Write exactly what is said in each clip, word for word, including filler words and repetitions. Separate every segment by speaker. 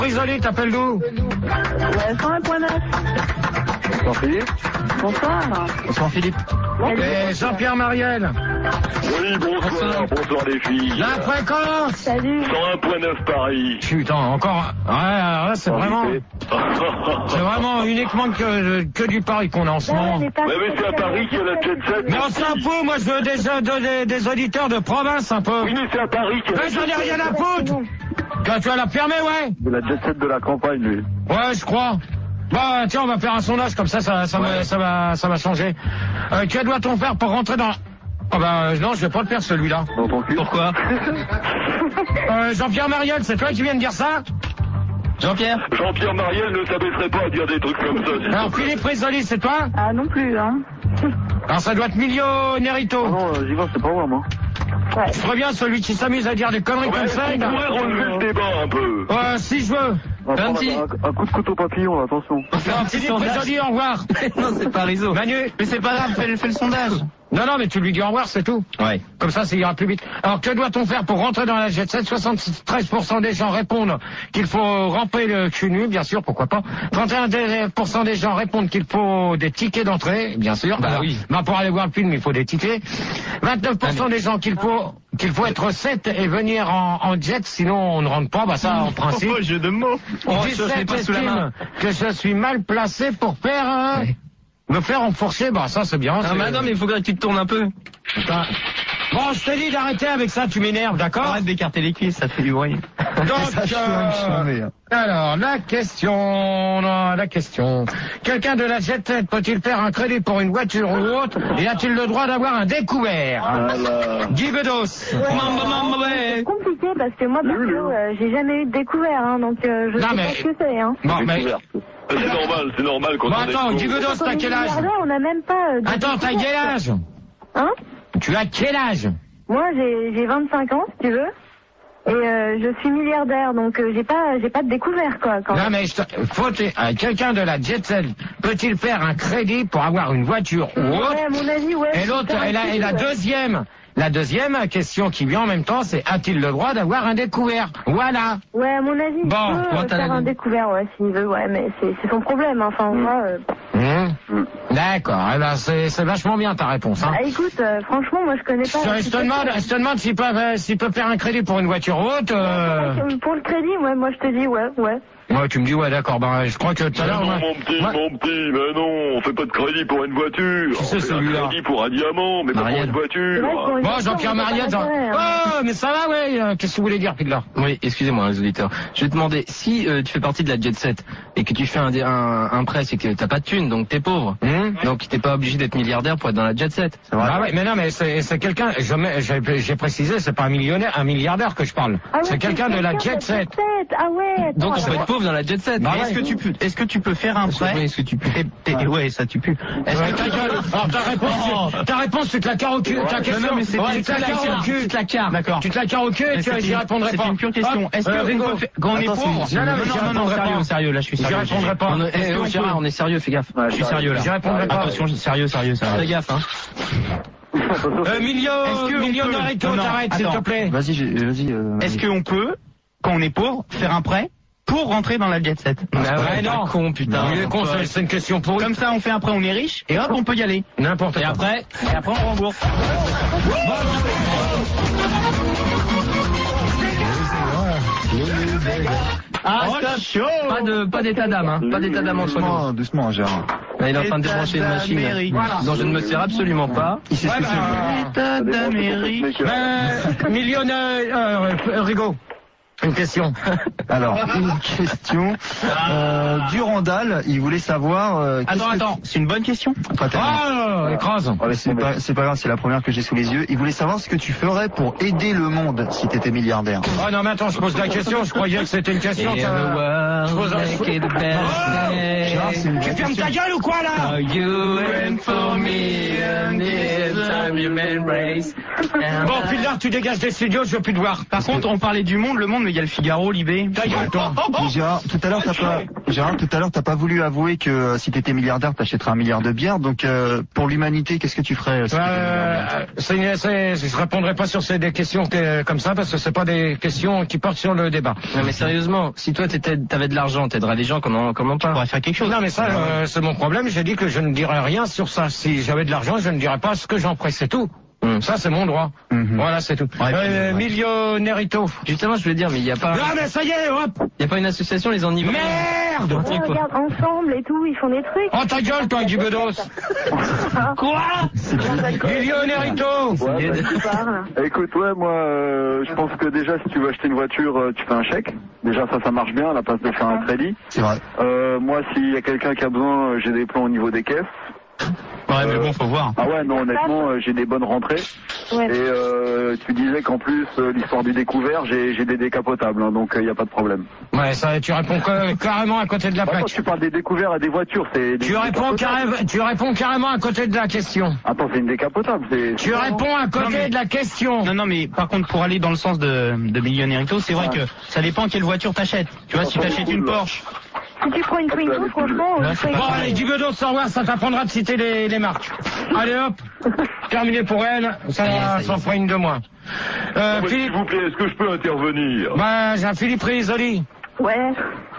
Speaker 1: Risoli, t'appelles d'où?
Speaker 2: Ouais, cent un point neuf.
Speaker 3: Bonsoir Philippe.
Speaker 2: Bonsoir.
Speaker 3: Bonsoir Philippe.
Speaker 1: Et Jean-Pierre Mariel.
Speaker 4: Oui, bonsoir, bonsoir les filles.
Speaker 1: La fréquence.
Speaker 2: Salut.
Speaker 4: cent un point neuf Paris.
Speaker 1: Putain, encore. Ouais, alors là, c'est vraiment. C'est vraiment uniquement que, que du Paris qu'on a en ce moment.
Speaker 4: Ouais, mais c'est à Paris qu'il y a la jet set.
Speaker 1: Mais on s'en fout, moi je veux des, des, des auditeurs de province un peu.
Speaker 4: Oui, mais c'est à Paris qu'il y a la
Speaker 1: Mais
Speaker 4: jet
Speaker 1: j'en ai
Speaker 4: set.
Speaker 1: rien à foutre. Quand tu vas la fermer, ouais.
Speaker 3: De la jet set de la campagne, lui.
Speaker 1: Ouais, je crois. Bah tiens, on va faire un sondage comme ça, ça, ça,
Speaker 4: Ouais.
Speaker 1: va, ça va, ça va changer. Euh, que doit-on faire pour rentrer dans... Oh bah non, je vais pas le faire celui-là.
Speaker 3: Dans ton cul.
Speaker 1: Pourquoi? euh, Jean-Pierre Mariel, c'est toi qui viens de dire ça? Jean-Pierre?
Speaker 4: Jean-Pierre Mariel ne s'abaisserait pas à dire des trucs comme ça. c'est
Speaker 1: Alors
Speaker 4: sûr.
Speaker 1: Philippe Risoli, c'est toi?
Speaker 2: Ah non plus, hein.
Speaker 1: Alors ça doit être Millionnerito.
Speaker 3: Ah non, euh, j'y vois, c'est pas moi, moi.
Speaker 2: Ouais.
Speaker 1: Je reviens celui qui s'amuse à dire des conneries
Speaker 4: Ouais,
Speaker 1: comme ça.
Speaker 4: on
Speaker 1: il a-
Speaker 4: pourrait relever le débat un peu.
Speaker 1: Euh, si je veux.
Speaker 3: On va
Speaker 1: Un
Speaker 3: prendre
Speaker 1: petit.
Speaker 3: un, un coup de couteau papillon, là, attention.
Speaker 1: Non, Philippe Risoli, au revoir.
Speaker 5: Non, c'est pas Rizzo.
Speaker 1: Manu.
Speaker 5: Mais c'est pas grave, fais, fais le sondage.
Speaker 1: Non, non, mais tu lui dis au revoir, c'est tout.
Speaker 5: Ouais.
Speaker 1: Comme ça, ça ira plus vite. Alors, que doit-on faire pour rentrer dans la jet set? soixante-treize pour cent des gens répondent qu'il faut ramper le cul nu, bien sûr, pourquoi pas. trente et un pour cent des gens répondent qu'il faut des tickets d'entrée, bien sûr.
Speaker 5: Bah
Speaker 1: Alors,
Speaker 5: oui.
Speaker 1: bah, pour aller voir le film, il faut des tickets. vingt-neuf pour cent des gens qu'il faut, qu'il faut être sept et venir en, en jet, sinon on ne rentre pas, bah ça, en principe.
Speaker 5: Oh, jeu de mots. Oh, je l'ai
Speaker 1: dix-sept
Speaker 5: pas sous la main.
Speaker 1: estiment que je suis mal placé pour faire, euh, me faire enfourcher, bah ça c'est bien.
Speaker 5: Ah,
Speaker 1: c'est-
Speaker 5: mais non, mais il faut que tu te tournes un peu.
Speaker 1: Putain. Bon, je te dis d'arrêter avec ça, tu m'énerves, d'accord?
Speaker 5: Arrête d'écarter les cuisses, ça fait du bruit.
Speaker 1: Donc, euh, alors, la question, non, la question. Quelqu'un de la jet set peut-il faire un crédit pour une voiture ou autre et a-t-il le droit d'avoir un découvert?
Speaker 3: Voilà.
Speaker 1: Guy Bedos.
Speaker 5: Mambo, mambo, ouais.
Speaker 2: C'est compliqué parce que moi, perso, euh, j'ai jamais eu de découvert, hein, donc euh, je
Speaker 1: Non,
Speaker 2: sais
Speaker 1: mais-
Speaker 2: pas ce que c'est, hein.
Speaker 1: Bon, mais...
Speaker 3: Découverte.
Speaker 4: C'est normal, c'est normal quand
Speaker 1: Bon,
Speaker 4: on
Speaker 1: attends,
Speaker 4: est...
Speaker 1: Guy Bedos,
Speaker 2: Quand on
Speaker 1: t'as
Speaker 2: est
Speaker 1: quel âge?
Speaker 2: milliardaire, on n'a même pas... euh, de
Speaker 1: Attends, t'as
Speaker 2: découvert.
Speaker 1: quel âge?
Speaker 2: Hein?
Speaker 1: Tu as quel âge?
Speaker 2: Moi, j'ai j'ai vingt-cinq ans, si tu veux. Et euh, je suis milliardaire, donc euh, j'ai pas j'ai pas de découvert, quoi. Quand
Speaker 1: Non,
Speaker 2: même.
Speaker 1: mais je te... faut te- euh, quelqu'un de la jet set peut-il faire un crédit pour avoir une voiture ou autre?
Speaker 2: Ouais, à mon avis, ouais.
Speaker 1: Et
Speaker 2: je
Speaker 1: l'autre,
Speaker 2: peux faire un
Speaker 1: et la, et la
Speaker 2: crédit, ouais.
Speaker 1: deuxième, la deuxième question qui vient en même temps, c'est a-t-il le droit d'avoir un découvert? Voilà.
Speaker 2: Ouais, à mon avis,
Speaker 1: Bon,
Speaker 2: il peut
Speaker 1: bon,
Speaker 2: euh,
Speaker 1: t'as
Speaker 2: faire
Speaker 1: la-
Speaker 2: un découvert, ouais, s'il veut, ouais, mais c'est c'est son problème, hein. Enfin, moi... euh,
Speaker 1: Hum. D'accord. Eh ben, c'est, c'est vachement bien ta réponse, hein.
Speaker 2: Ah, écoute, euh, franchement, moi, je connais pas...
Speaker 1: Je, je te demande, je te demande s'il peut, euh, s'il peut faire un crédit pour une voiture haute. Euh...
Speaker 2: Pour le crédit, ouais, moi, je te dis, ouais, ouais.
Speaker 1: Ouais, tu me dis ouais, d'accord. Ben, je crois que tout à
Speaker 4: Mais
Speaker 1: l'heure.
Speaker 4: non,
Speaker 1: moi-
Speaker 4: mon petit,
Speaker 1: moi-
Speaker 4: mon petit, mais non, on fait pas de crédit pour une voiture.
Speaker 1: Qui c'est,
Speaker 4: on fait un
Speaker 1: celui-là?
Speaker 4: crédit pour un diamant, mais pas pour
Speaker 5: Marielle.
Speaker 4: une voiture.
Speaker 2: C'est vrai que pour une
Speaker 1: Bon,
Speaker 2: voiture,
Speaker 1: Jean-Pierre
Speaker 2: on voit pas
Speaker 1: Mariette.
Speaker 2: l'intérêt, hein.
Speaker 1: Oh, mais ça va, ouais. euh, Qu'est-ce que vous voulez dire, Pidler?
Speaker 5: Oui, excusez-moi, les auditeurs. Je vais te demander, si euh, tu fais partie de la jet set et que tu fais un, un, un prêt, c'est que t'as pas de thunes, donc t'es pauvre.
Speaker 1: Hum
Speaker 5: Donc t'es pas obligé d'être milliardaire pour être dans la jet set.
Speaker 1: Ah ouais, mais non, mais c'est, c'est quelqu'un. je mets- J'ai, j'ai précisé, c'est pas un millionnaire, un milliardaire que je parle.
Speaker 2: Ah ouais,
Speaker 1: c'est quelqu'un de la jet set.
Speaker 2: Ah ouais, attends,
Speaker 5: Donc tu peux
Speaker 2: alors-
Speaker 5: être pauvre dans la jet set.
Speaker 1: Bah
Speaker 5: Mais
Speaker 1: ouais.
Speaker 5: Est-ce que tu peux, est-ce que tu peux faire un prêt?
Speaker 1: Oui, est-ce que tu peux?
Speaker 5: T'es- t'es- Ouais, ça tu pues. Est-ce
Speaker 1: Ouais,
Speaker 5: que
Speaker 1: ta
Speaker 5: tu
Speaker 1: gueule. Alors ta réponse, ta réponse, tu te la carres au cul. Ta question,
Speaker 5: non, mais c'est-
Speaker 1: ouais,
Speaker 5: tu
Speaker 1: tu te la
Speaker 5: te la
Speaker 1: carres au
Speaker 5: carres.
Speaker 1: cul.
Speaker 5: Tu te la carres.
Speaker 1: D'accord. Tu te la carres au cul et
Speaker 5: Mais
Speaker 1: tu,
Speaker 5: c'est
Speaker 1: j'y
Speaker 5: une-
Speaker 1: répondrai
Speaker 5: c'est
Speaker 1: pas.
Speaker 5: une pure question.
Speaker 1: Hop,
Speaker 5: Est-ce que
Speaker 1: euh,
Speaker 5: on
Speaker 1: Rigo.
Speaker 5: peut faire- quand on est
Speaker 3: Attends,
Speaker 5: pauvre?
Speaker 3: c'est-
Speaker 1: Non, non, mais
Speaker 5: non,
Speaker 1: j'y
Speaker 5: non, non,
Speaker 1: répondrai
Speaker 5: sérieux,
Speaker 1: pas.
Speaker 5: sérieux, là je suis
Speaker 1: J'y
Speaker 5: sérieux.
Speaker 1: répondrai pas.
Speaker 5: On est-
Speaker 1: Est-ce
Speaker 5: eh,
Speaker 1: qu'on
Speaker 5: oh, Gérard,
Speaker 1: peut-
Speaker 5: on est sérieux, fais gaffe.
Speaker 3: Ouais,
Speaker 5: Je suis
Speaker 3: j'y
Speaker 5: sérieux là.
Speaker 1: J'y répondrai pas.
Speaker 5: Attention, sérieux, sérieux, sérieux. Fais gaffe, hein.
Speaker 1: Euh, Million,
Speaker 5: Est-ce que on
Speaker 1: millionnairito,
Speaker 5: peut- non,
Speaker 1: t'arrêtes, s'il te
Speaker 5: attends.
Speaker 1: plaît.
Speaker 3: Vas-y, j'ai- vas-y. euh,
Speaker 5: Est-ce
Speaker 3: vas-y.
Speaker 5: qu'on peut, quand on est pauvre, faire un prêt pour rentrer dans la jet set?
Speaker 1: Ah
Speaker 5: c'est
Speaker 1: ouais,
Speaker 5: pas
Speaker 1: non.
Speaker 5: con, putain.
Speaker 1: Il est con, c'est- c'est une question pour
Speaker 5: Comme ça, on fait un prêt, on est riche, et hop, on peut y aller.
Speaker 1: n'importe
Speaker 5: Et
Speaker 1: quoi.
Speaker 5: après, et après on rembourse. Ah,
Speaker 3: Oh,
Speaker 5: stop.
Speaker 3: chaud.
Speaker 5: Pas de, pas d'état d'âme, hein. Pas d'état d'âme entre nous.
Speaker 3: Doucement, doucement, Gérard.
Speaker 5: Là, il est en train de
Speaker 3: État
Speaker 5: débrancher une machine
Speaker 3: d'Amérique.
Speaker 5: dont je ne me sers absolument pas.
Speaker 3: Il sait ce
Speaker 1: Ouais,
Speaker 3: que
Speaker 1: bah,
Speaker 5: État d'Amérique.
Speaker 1: Euh, millionnaire, euh, euh, Rigaud. Une question.
Speaker 3: c'est. Alors, une question. Euh, Durandal, il voulait savoir. euh, qu'est-ce
Speaker 5: Attends,
Speaker 3: que-
Speaker 5: attends, c'est une bonne question.
Speaker 3: Pas tellement.
Speaker 1: Ah, écrase.
Speaker 3: Oh, mais c'est pas, c'est pas grave, c'est la première que j'ai sous les yeux. Il voulait savoir ce que tu ferais pour aider le monde si t'étais milliardaire.
Speaker 1: Oh non, mais attends, je pose la question, je croyais que c'était une question.
Speaker 5: Et
Speaker 1: ça-
Speaker 5: the world,
Speaker 1: Je pose-
Speaker 5: make it the best day.
Speaker 3: Gérard, c'est une
Speaker 1: Tu
Speaker 3: vraie
Speaker 1: fermes
Speaker 3: question.
Speaker 1: ta gueule ou quoi là?
Speaker 5: For you and for me, and this time you embrace.
Speaker 1: Bon, Pildar, tu dégages des studios, je veux plus te voir.
Speaker 5: Par contre, on parlait du monde, le monde, mais
Speaker 6: il y a le Figaro, Libé.
Speaker 1: Ta gueule, toi.
Speaker 3: Et Gérard, tout à l'heure, t'as pas, Gérard, tout à l'heure, t'as pas voulu avouer que euh, si t'étais milliardaire, t'achèterais un milliard de bières. Donc, euh, pour l'humanité, qu'est-ce que tu ferais si t'étais milliardaire ?
Speaker 1: Euh, c'est, c'est, je répondrai pas sur ces des questions que- comme ça parce que c'est pas des questions qui portent sur le débat.
Speaker 5: Non mais sérieusement, si toi t'étais, t'avais de l'argent, t'aiderais les gens, comment, comment
Speaker 6: On
Speaker 5: pas?
Speaker 6: pourrait faire quelque chose.
Speaker 1: Non mais ça, euh, c'est mon problème. J'ai dit que je ne dirais rien sur ça. Si j'avais de l'argent, je ne dirais pas ce que j'en ferais. C'est tout.
Speaker 5: Hum.
Speaker 1: Ça, c'est mon droit.
Speaker 3: Mhm.
Speaker 1: Voilà, c'est tout.
Speaker 6: Ouais,
Speaker 1: euh,
Speaker 6: ouais.
Speaker 1: Millionnairito.
Speaker 5: Justement, je voulais dire, mais il y a pas,
Speaker 1: Ah mais ça y est, hop.
Speaker 5: il y a pas une association, les enivres.
Speaker 1: Merde.
Speaker 2: Oh, regarde, ensemble et tout, ils font des trucs.
Speaker 1: Oh ta gueule, toi, Guy Bedos. Quoi? Millionnairito.
Speaker 4: Ouais, bah,
Speaker 2: Tu parles.
Speaker 4: écoute, ouais, moi, euh, je pense que déjà, si tu veux acheter une voiture, euh, tu fais un chèque. Déjà, ça, ça marche bien à la place de faire un crédit.
Speaker 3: C'est vrai.
Speaker 4: Euh, moi, s'il y a quelqu'un qui a besoin, euh, j'ai des plans au niveau des caisses.
Speaker 6: Ouais, mais bon, faut voir.
Speaker 4: Ah ouais, non, honnêtement, euh, j'ai des bonnes rentrées.
Speaker 2: Ouais.
Speaker 4: Et euh, tu disais qu'en plus, euh, l'histoire du découvert, j'ai j'ai des décapotables, hein, donc il n'y a pas de problème.
Speaker 1: Ouais, ça, tu réponds que- carrément à côté de la
Speaker 4: Moi, quand
Speaker 1: plaque.
Speaker 4: tu parles des découverts à des voitures, c'est... des
Speaker 1: Tu réponds,
Speaker 4: décapotables.
Speaker 1: carrément, tu réponds carrément à côté de la question.
Speaker 4: Attends, c'est une décapotable, c'est...
Speaker 1: Tu réponds à côté
Speaker 6: Non, mais-
Speaker 1: de la question.
Speaker 6: Non, non, mais par contre, pour aller dans le sens de, de Millionnairito, c'est vrai que ça dépend quelle voiture t'achètes. Tu vois, si t'achètes une Porsche,
Speaker 2: Si tu prends une Twingo, franchement,
Speaker 6: Là,
Speaker 2: euh,
Speaker 6: c'est
Speaker 2: c'est-
Speaker 6: pas
Speaker 1: Bon,
Speaker 6: pareil.
Speaker 1: allez, Guy Bedos, au revoir, ça t'apprendra de citer les, les marques. Allez, hop. Terminé pour elle. Ça,
Speaker 5: Ça y est, ça y est.
Speaker 1: s'en fera une de moins. Euh,
Speaker 4: S'il
Speaker 1: Philippe,
Speaker 4: vous plaît, est-ce que je peux intervenir?
Speaker 1: bah, j'ai un Philippe Risoli.
Speaker 2: Ouais.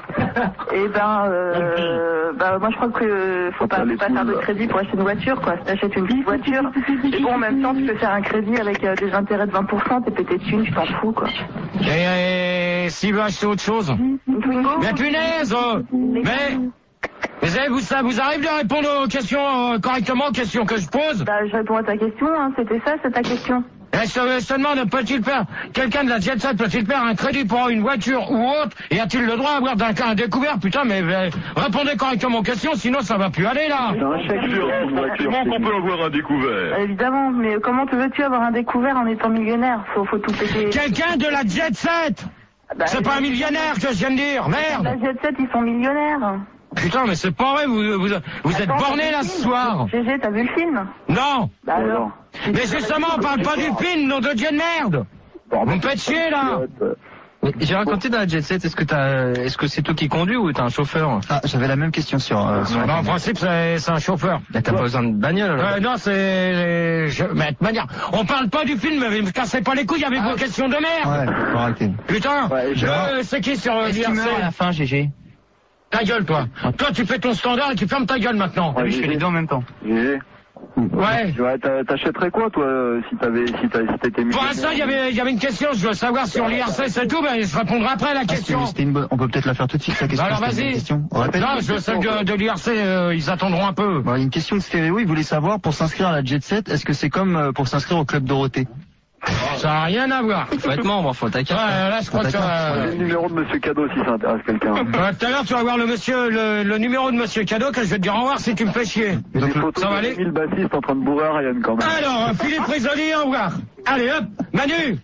Speaker 2: Et ben, euh, bah, moi je crois que faut pas, faut pas faire de crédit pour acheter une voiture, quoi. Si t'achètes une petite voiture, et bon, en même temps, tu peux faire un crédit avec euh, des intérêts de vingt pour cent, t'es pété de thunes, tu t'en fous, quoi.
Speaker 1: Et, et s'il veut acheter autre chose.
Speaker 2: Une Twingo?
Speaker 1: Mais punaise, oh. Mais, vous savez, vous, ça vous arrive de répondre aux questions euh, correctement, aux questions que je pose?
Speaker 2: Bah, je réponds à ta question, hein. C'était ça, c'est ta question.
Speaker 1: Et je, te- je te demande, peut-il faire, quelqu'un de la Jet Set peut-il faire un crédit pour une voiture ou autre? Et a-t-il le droit d'avoir d'un un découvert? Putain, mais euh, répondez correctement aux questions, sinon ça va plus aller, là.
Speaker 4: C'est un chèque sur une voiture. Comment on peut avoir un découvert?
Speaker 2: Évidemment, mais comment te veux-tu avoir un découvert en étant millionnaire? Faut, faut tout péter.
Speaker 1: Quelqu'un de la Jet Set!
Speaker 2: Bah,
Speaker 1: C'est pas un millionnaire que je viens de dire,
Speaker 2: La
Speaker 1: merde!
Speaker 2: Jet Set, ils sont millionnaires.
Speaker 1: Putain, mais c'est pas vrai, vous, vous, vous êtes
Speaker 2: Attends,
Speaker 1: borné
Speaker 2: t'as
Speaker 1: là
Speaker 2: vu
Speaker 1: ce
Speaker 2: le film
Speaker 1: soir!
Speaker 2: G G, t'as vu le film?
Speaker 1: Non!
Speaker 2: Bah alors.
Speaker 1: Mais justement, on parle pas du film, nom de Dieu de merde! Vous me faites chier, là!
Speaker 5: Mais j'ai raconté dans la Jet Set, est-ce que t'as, est-ce que c'est toi qui conduis ou t'as un chauffeur?
Speaker 3: Ah, j'avais la même question sur. Euh, sur la
Speaker 1: Bah, en
Speaker 3: table.
Speaker 1: principe, c'est c'est un chauffeur.
Speaker 5: Bah, t'as pas besoin de bagnole alors.
Speaker 1: Euh, non, c'est... je- Mais de toute manière, on parle pas du film, mais me cassez pas les couilles avec vos questions de merde!
Speaker 3: Ouais, faut arrêter.
Speaker 1: Putain!
Speaker 4: Ouais, je-
Speaker 1: euh, c'est qui sur euh,
Speaker 6: est-ce qu'il
Speaker 1: l'I R
Speaker 6: meurt à la
Speaker 1: C?
Speaker 6: fin, G G?
Speaker 1: Ta gueule, toi! Toi, tu fais ton standard et tu fermes ta gueule maintenant!
Speaker 6: T'as vu, je fais les deux en même temps.
Speaker 4: G G.
Speaker 1: Ouais!
Speaker 4: Ouais, t'a- t'achèterais quoi, toi, euh, si t'avais, si t'as- si t'étais
Speaker 1: Pour
Speaker 4: millionnaire?
Speaker 1: l'instant, il y avait, il y avait une question, je veux savoir sur l'I R C, c'est tout, mais je répondrai après à la
Speaker 3: Ah,
Speaker 1: question.
Speaker 3: c'était- c'était une bonne- On peut peut-être la faire tout de suite, la question.
Speaker 1: Alors,
Speaker 3: c'était une bonne
Speaker 1: vas-y.
Speaker 3: question. On répète.
Speaker 1: Non, je veux celle de, de l'I R C, euh, ils attendront un peu.
Speaker 3: Bon, il y a une question de stéréo, il voulait savoir, pour s'inscrire à la Jet Set, est-ce que c'est comme euh, pour s'inscrire au Club Dorothée?
Speaker 1: Ça n'a rien à voir.
Speaker 5: Faut être membre, faut ta
Speaker 1: Ouais,
Speaker 5: carte.
Speaker 1: là, je crois que...
Speaker 4: J'ai
Speaker 1: euh,
Speaker 4: le numéro de Monsieur Cadeau si ça intéresse quelqu'un.
Speaker 1: euh, Tout à l'heure, tu vas voir le monsieur, le, le numéro de monsieur Cadeau, que je vais te dire au revoir si tu me fais chier.
Speaker 4: Des
Speaker 3: Donc,
Speaker 4: photos
Speaker 1: ça va
Speaker 4: de
Speaker 1: aller
Speaker 4: mille bassistes en train de bourrer à Ryan quand même.
Speaker 1: Alors, euh, Philippe Risoli, au revoir. Allez, hop, Manu.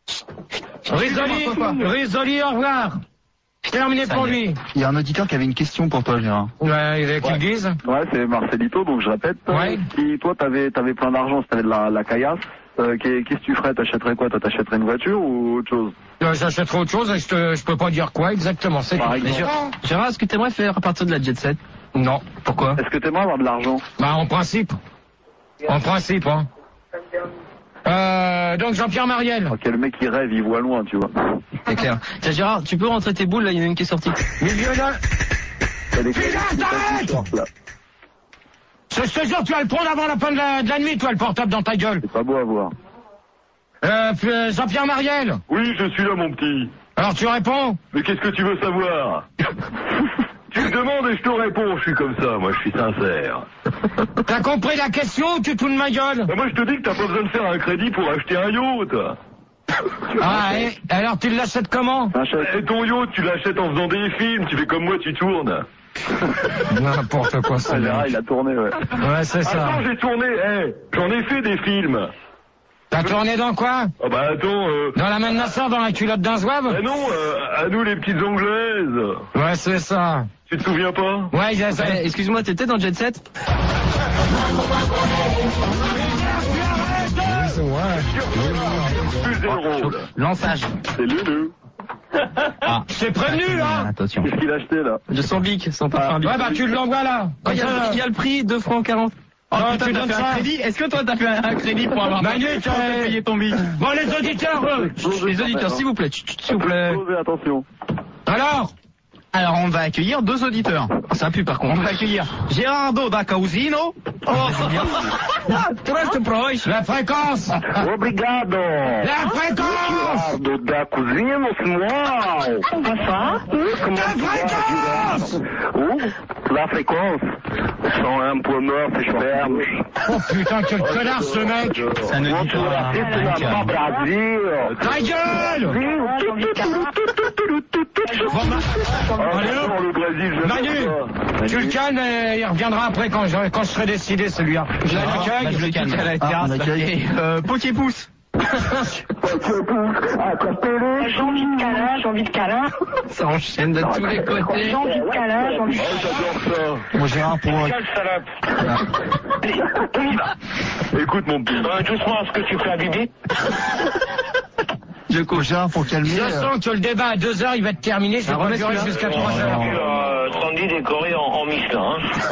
Speaker 1: Risoli, Risoli, au revoir. Terminé
Speaker 5: Ça
Speaker 1: pour
Speaker 5: y est.
Speaker 1: lui.
Speaker 3: Il y a un auditeur qui avait une question pour toi, Gérard.
Speaker 1: Ouais, il est qu'ils
Speaker 4: Ouais.
Speaker 1: me disent.
Speaker 4: Ouais, c'est Marcelito, donc je répète.
Speaker 1: Ouais.
Speaker 4: Si toi t'avais, t'avais plein d'argent, si t'avais de la, la caillasse, euh, qu'est- qu'est-ce que tu ferais? T'achèterais quoi? Toi, t'achèterais une voiture ou autre chose?
Speaker 1: Euh, J'achèterai autre chose et je, te, je peux pas dire quoi exactement, c'est
Speaker 4: Par
Speaker 1: tout.
Speaker 5: Mais
Speaker 4: exemple.
Speaker 5: Gérard, Gérard, est-ce que t'aimerais faire à partir de la Jet Set?
Speaker 1: Non.
Speaker 5: Pourquoi?
Speaker 4: Est-ce que t'aimerais avoir de l'argent?
Speaker 1: Bah, en principe. En principe, hein. Euh, donc Jean-Pierre Mariel.
Speaker 4: Ok, le mec il rêve, il voit loin, tu vois.
Speaker 5: C'est clair. Tiens, Gérard, tu peux rentrer tes boules, là, il y en a une qui est sortie.
Speaker 1: Millionnaire.
Speaker 4: T'as des-
Speaker 1: Putain, t'arrêtes
Speaker 4: là.
Speaker 1: Je je te jure, tu vas le prendre avant la fin de la, de la nuit, toi, le portable dans ta gueule.
Speaker 4: C'est pas beau à voir.
Speaker 1: Euh, puis, euh, Jean-Pierre Mariel.
Speaker 4: Oui, je suis là, mon petit.
Speaker 1: Alors tu réponds?
Speaker 4: Mais qu'est-ce que tu veux savoir? Tu me demandes et je te réponds, je suis comme ça, moi je suis sincère.
Speaker 1: T'as compris la question ou tu te fous de ma gueule?
Speaker 4: Bah, moi je te dis que t'as pas besoin de faire un crédit pour acheter un yacht.
Speaker 1: Ah, et, alors tu l'achètes comment?
Speaker 4: Et ton yacht, tu l'achètes en faisant des films, tu fais comme moi, tu tournes.
Speaker 1: N'importe quoi, ça.
Speaker 4: Ah, Gérard, il a tourné, ouais.
Speaker 1: Ouais, c'est ça.
Speaker 4: Attends, j'ai tourné, eh, j'en ai fait des films.
Speaker 1: T'as tourné dans quoi?
Speaker 4: Ah bah attends, euh...
Speaker 1: Dans la main de ma soeur, dans la culotte d'un
Speaker 4: bah
Speaker 1: zouave?
Speaker 4: non, euh, à nous les petites anglaises.
Speaker 1: Ouais, c'est ça.
Speaker 4: Tu te souviens pas?
Speaker 1: Ouais, il y a ça.
Speaker 5: Eh, excuse-moi, t'étais dans Jet Set?
Speaker 4: Plus zéro.
Speaker 6: Lançage.
Speaker 4: C'est Lulu.
Speaker 6: Ah.
Speaker 1: Je t'ai prévenu, là.
Speaker 6: Attention.
Speaker 4: Qu'est-ce qu'il a acheté, là?
Speaker 5: De son bic, son parfum bic.
Speaker 1: Ouais, bah, tu l'envoies là.
Speaker 5: Oh, il y, a le- il y a le prix, deux francs quarante.
Speaker 6: Oh,
Speaker 1: Non,
Speaker 6: putain,
Speaker 1: tu
Speaker 6: t'as
Speaker 1: donnes
Speaker 6: fait un
Speaker 1: ça.
Speaker 6: crédit. Est-ce que toi t'as fait un crédit pour avoir
Speaker 1: Manu,
Speaker 6: pour
Speaker 1: t'as-
Speaker 6: payer ton bic?
Speaker 1: Bon, les auditeurs, eux.
Speaker 5: Les auditeurs, s'il vous plaît, chut, chut, s'il vous plaît.
Speaker 4: Posez attention.
Speaker 1: Alors?
Speaker 6: Alors on va accueillir deux auditeurs.
Speaker 5: Ça pue par
Speaker 6: On
Speaker 5: contre.
Speaker 6: va accueillir Gerardo da Causino. Oh,
Speaker 1: La fréquence.
Speaker 4: Obrigado.
Speaker 1: La fréquence.
Speaker 4: Do da cozinha, senhor.
Speaker 2: Bonsoir.
Speaker 1: La fréquence.
Speaker 4: Uh, la fréquence. cent un point neuf, ferme.
Speaker 1: Oh putain, quel connard ce mec.
Speaker 6: ça ne dit pas.
Speaker 4: Pas Brasil.
Speaker 1: Ta gueule. Bon, ma- Allez, hop.
Speaker 4: le Brésil, je
Speaker 1: Manu,
Speaker 4: sais pas.
Speaker 1: tu le calmes et il reviendra après quand je, quand je serai décidé celui-là. Je
Speaker 6: Bah,
Speaker 1: l'accueille.
Speaker 6: je le calme.
Speaker 3: Ah, on accueille.
Speaker 6: Et euh, Poképousse.
Speaker 2: J'ai envie de câlin, j'ai envie de câlin.
Speaker 5: Ça enchaîne de tous les côtés.
Speaker 2: J'ai envie de câlin, j'ai envie de
Speaker 4: J'adore ça.
Speaker 3: Bon, Gérard, pour...
Speaker 4: Écoute, mon petit.
Speaker 1: Doucement, est-ce que tu fais à Bibi?
Speaker 3: Je couche, Gérard, pour calmer...
Speaker 1: Je
Speaker 3: euh,
Speaker 1: sens que le débat à deux heures, il va te terminer. Je vais pas durer jusqu'à trois heures.
Speaker 7: Sandy décoré en, en Michelin.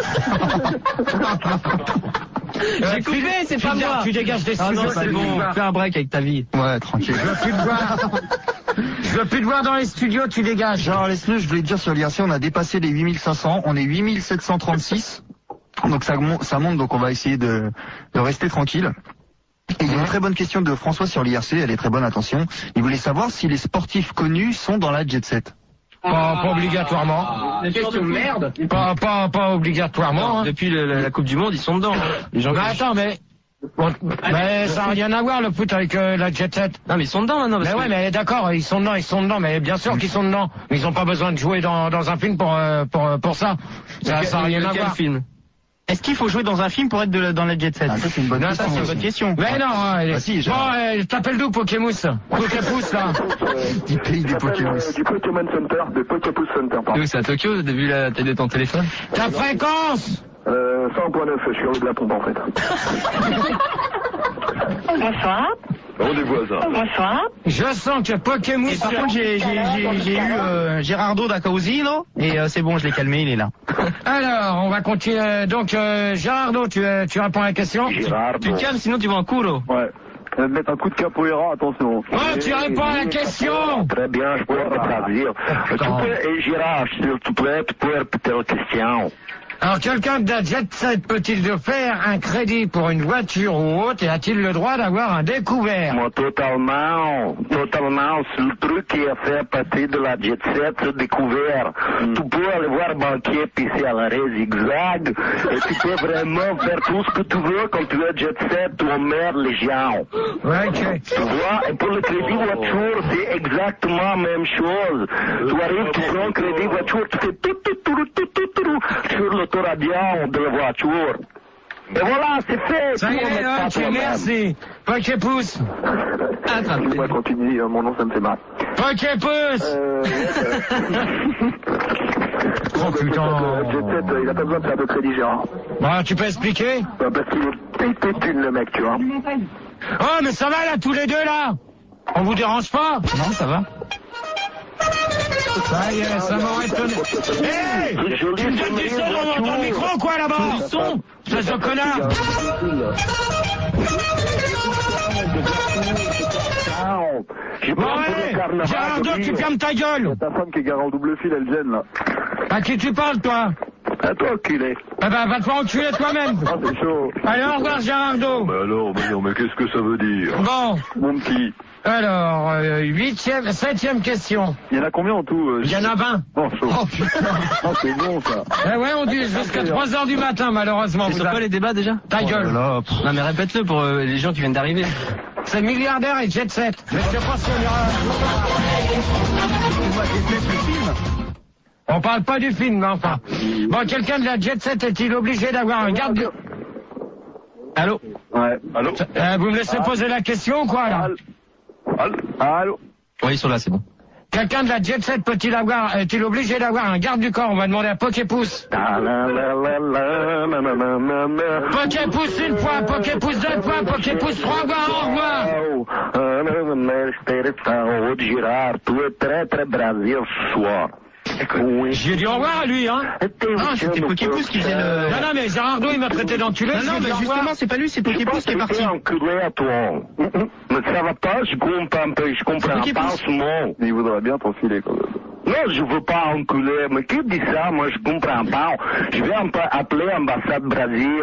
Speaker 1: J'ai coupé, c'est pas moi. Tu dégages des
Speaker 5: Ah
Speaker 1: sujets,
Speaker 5: non, c'est bon. Fais un break avec ta vie.
Speaker 3: Ouais, tranquille.
Speaker 1: Je veux plus te voir. Je veux plus te voir dans les studios, tu dégages.
Speaker 3: Gérard Lesneux, je voulais te dire sur l'I R C, on a dépassé les huit mille cinq cents, on est huit mille sept cent trente-six. Donc ça, mon- ça monte, donc on va essayer de, de rester tranquille. Et il y a une très bonne question de François sur l'I R C, elle est très bonne, attention. Il voulait savoir si les sportifs connus sont dans la jet set.
Speaker 1: Pas, pas obligatoirement.
Speaker 5: Question de merde.
Speaker 1: Pas, pas, pas obligatoirement. Hein.
Speaker 5: Depuis le- la, la Coupe du Monde, ils sont dedans. Les gens
Speaker 1: Mais
Speaker 5: qui-
Speaker 1: attends, mais... Bon, mais ça n'a rien à voir le foot avec euh, la jet set.
Speaker 5: Non, mais ils sont dedans maintenant. Parce
Speaker 1: Mais
Speaker 5: que-
Speaker 1: ouais, mais d'accord, ils sont dedans, ils sont dedans, mais bien sûr qu'ils sont dedans. Mais ils n'ont pas besoin de jouer dans, dans un film pour, euh, pour, euh, pour ça. Ça n'a rien à
Speaker 5: Lequel
Speaker 1: voir.
Speaker 5: film.
Speaker 6: Est-ce qu'il faut jouer dans un film pour être de, dans la jet set?
Speaker 3: Ah, ça c'est une bonne
Speaker 1: Non,
Speaker 3: question.
Speaker 1: ça,
Speaker 6: C'est une
Speaker 3: aussi.
Speaker 6: bonne question.
Speaker 1: Mais non, hein,
Speaker 3: Ah, si, j'ai-
Speaker 1: bon, euh, t'appelles d'où Pokémousse Poképousse là.
Speaker 3: Du pays des Pokémon.
Speaker 4: Du Pokémon Center, de Poképousse Center, pardon.
Speaker 5: Où c'est à Tokyo, t'as vu la télé de ton téléphone?
Speaker 1: Ta fréquence.
Speaker 4: Euh, cent point neuf, je suis en haut de la pompe, en fait.
Speaker 2: Bonsoir.
Speaker 4: Rendez-vous à ça.
Speaker 2: Bonsoir.
Speaker 1: Je sens que
Speaker 6: Et
Speaker 1: Pokémousse...
Speaker 6: par contre, j'ai j'ai- j'ai- j'ai eu euh, Gerardo da Causino et euh, c'est bon, je l'ai calmé, il est là.
Speaker 1: Alors, on va continuer. Donc, euh, Gérardo, tu, euh, tu réponds à la question?
Speaker 4: Gérard.
Speaker 5: Tu te calmes, sinon tu vas en couro.
Speaker 4: Ouais. Je vais te mettre un coup de capoeira, attention.
Speaker 1: Ouais, tu réponds à la question.
Speaker 7: Très bien, je peux te traduire. Tu peux, et Gérard, s'il te plaît, tu peux répéter la question.
Speaker 1: Alors, quelqu'un de la jet set peut-il de faire un crédit pour une voiture ou autre et a-t-il le droit d'avoir un découvert?
Speaker 7: Moi, totalement, totalement, c'est le truc qui a fait partie de la jet set, le découvert. Tu peux aller voir banquier pisser à l'arrêt zigzag et tu peux vraiment faire tout ce que tu veux quand tu es jet set, tu emmerdes les gens.
Speaker 1: Ouais, ok.
Speaker 7: Tu vois, et pour le crédit voiture, c'est exactement la même chose. Tu arrives, tu prends un crédit voiture, tu fais tout, tout, tout, tout, tout, tout, sur l'autoradiant de la voiture. Et voilà, c'est fait.
Speaker 1: Ça y
Speaker 7: Tout, on met
Speaker 1: est,
Speaker 7: ça
Speaker 1: ok,
Speaker 7: toi-même.
Speaker 1: merci. Poképousse.
Speaker 4: Excuse-moi, quand tu dis euh, mon nom, ça me fait mal.
Speaker 1: Poképousse.
Speaker 4: Euh...
Speaker 1: Oh putain.
Speaker 4: Le jet set, euh, il a pas besoin de faire de crédit, Gérard.
Speaker 1: Bon, tu peux expliquer?
Speaker 4: Bah, parce qu'il est pété de thunes, le mec, tu vois.
Speaker 1: Oh, mais ça va là, tous les deux là? On vous dérange pas?
Speaker 6: Non, ça va.
Speaker 1: Ça y est, ça m'aurait étonné. Hé! Tu me fais du son dans, dans le micro, quoi, là-bas? Du son? Espèce de connard!
Speaker 4: J'ai
Speaker 1: Bon,
Speaker 4: pas envie de
Speaker 1: allez!
Speaker 4: carnaval,
Speaker 1: Gérardo,
Speaker 4: oui.
Speaker 1: tu fermes ta gueule!
Speaker 4: Ta femme qui est garée en double fil, elle gêne, là.
Speaker 1: À qui tu parles, toi?
Speaker 4: À toi, enculé.
Speaker 1: Eh ben, va te faire enculer toi-même!
Speaker 4: Ah, c'est chaud.
Speaker 1: Allez, au revoir, Gérardo!
Speaker 4: Mais alors, mais non, mais qu'est-ce que ça veut dire?
Speaker 1: Bon,
Speaker 4: Mon petit.
Speaker 1: alors, euh, huitième, septième question.
Speaker 4: Il y en a combien en tout euh,
Speaker 1: Il y en a vingt.
Speaker 4: Oh, chaud. Oh, putain. Oh, c'est bon, ça.
Speaker 1: Eh ouais, on dit jusqu'à trois heures du matin, malheureusement.
Speaker 5: C'est
Speaker 1: Vous
Speaker 5: sur quoi
Speaker 1: avez-
Speaker 5: les débats déjà?
Speaker 1: Ta gueule.
Speaker 3: Voilà, pff.
Speaker 5: Non mais répète-le pour euh, les gens qui viennent d'arriver.
Speaker 1: C'est milliardaire et jet set. Je sais pas si on ira... On parle pas du film, mais enfin. Bon, quelqu'un de la jet set est-il obligé d'avoir un garde du... Allô?
Speaker 4: Ouais. Allô?
Speaker 1: Euh, vous me laissez poser la question ou quoi, là?
Speaker 4: Allô? Allô? Allô?
Speaker 5: Oui, ils sont là, c'est bon.
Speaker 1: Quelqu'un de la jet set peut-il avoir, est-il obligé d'avoir un garde du corps? On va demander à Poképousse. Poképousse une fois, Poképousse deux fois, Poképousse trois fois, au revoir.
Speaker 7: Tu es très très Brasil ce soir.
Speaker 1: J'ai dit au revoir à lui, hein.
Speaker 6: Ah, c'était Poképousse qui faisait le...
Speaker 1: Non, non, mais Gérardo, il m'a traité d'enculé.
Speaker 6: Non, non, mais justement, c'est pas lui, c'est Poképousse qui est parti.
Speaker 7: Enculé à toi. Mais ça va pas, je comprends pas, je comprends pas ce mot.
Speaker 4: Il voudrait bien t'enfiler quand même.
Speaker 7: Non, je veux pas enculer. Mais qui dit ça? Moi, je comprends pas. Je vais appeler l'ambassade Brésil.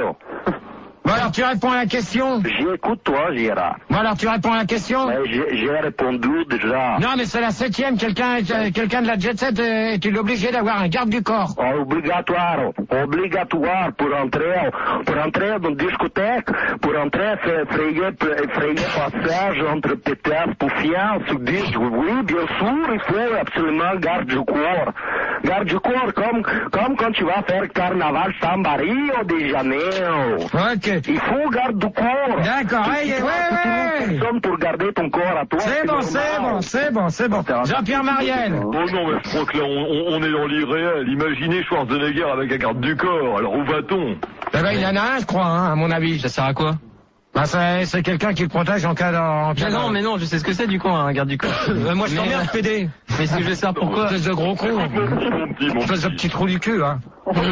Speaker 1: Bon, alors tu réponds à la question.
Speaker 7: J'écoute toi, Gérard.
Speaker 1: Bon, alors tu réponds à la question.
Speaker 7: Mais j'ai, j'ai répondu déjà.
Speaker 1: Non, mais c'est la septième. Quelqu'un, euh, quelqu'un de la jet set euh, est-il obligé d'avoir un garde du corps?
Speaker 7: Obligatoire, obligatoire pour entrer, pour entrer dans une discothèque, pour entrer, faire frayer, frayer passage entre pétards, poufiants, se disent, oui, bien sûr, il faut absolument garde du corps. Garde du corps, comme, comme quand tu vas faire carnaval samba Rio de Janeiro.
Speaker 1: Ok.
Speaker 7: Il faut garde du corps.
Speaker 1: D'accord, ouais, ouais, ouais.
Speaker 7: Personne pour garder ton corps à toi.
Speaker 1: C'est bon, c'est bon, c'est bon, c'est bon. Jean-Pierre Mariel.
Speaker 8: Oh non, mais je crois que là, on, on est dans l'irréel. Imaginez Schwarzenegger avec un garde du corps. Alors où va-t-on?
Speaker 1: Eh ben, il y en a un, je crois, hein, à mon avis.
Speaker 5: Ça sert à quoi?
Speaker 1: Bah, c'est, c'est quelqu'un qui le protège en cas de... En cas
Speaker 5: Mais non,
Speaker 1: de...
Speaker 5: mais non, je sais ce que c'est du coup, un garde du corps.
Speaker 1: Euh, moi, je t'emmerde, P D.
Speaker 5: Mais est-ce que je vais savoir pourquoi?
Speaker 1: Espèce de gros con.
Speaker 8: Mon petit, mon
Speaker 1: Espèce de petit trou du cul, hein.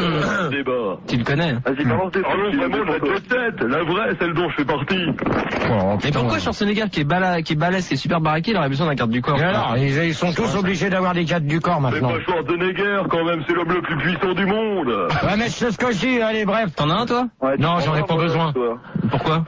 Speaker 8: débat.
Speaker 5: Tu le connais?
Speaker 4: Vas-y, balance des
Speaker 8: Ah non, vraiment, la jet set, la vraie, celle dont je fais partie.
Speaker 1: Oh,
Speaker 5: Mais pourquoi Schwarzenegger qui est bala, qui est balèze, qui est super baraqué, il aurait besoin d'un garde du corps?
Speaker 1: Et alors, ils, ils sont tous obligés d'avoir des gardes du corps
Speaker 8: C'est
Speaker 1: maintenant.
Speaker 8: pas Schwarzenegger, quand même, c'est l'homme le plus puissant du monde.
Speaker 1: Ouais, mais c'est ce que je dis, allez, bref.
Speaker 5: T'en as un, toi?
Speaker 4: Ouais, tu
Speaker 1: Non,
Speaker 4: prends
Speaker 1: j'en ai
Speaker 4: un,
Speaker 1: pas
Speaker 4: moi,
Speaker 1: besoin.
Speaker 4: toi.
Speaker 5: Pourquoi?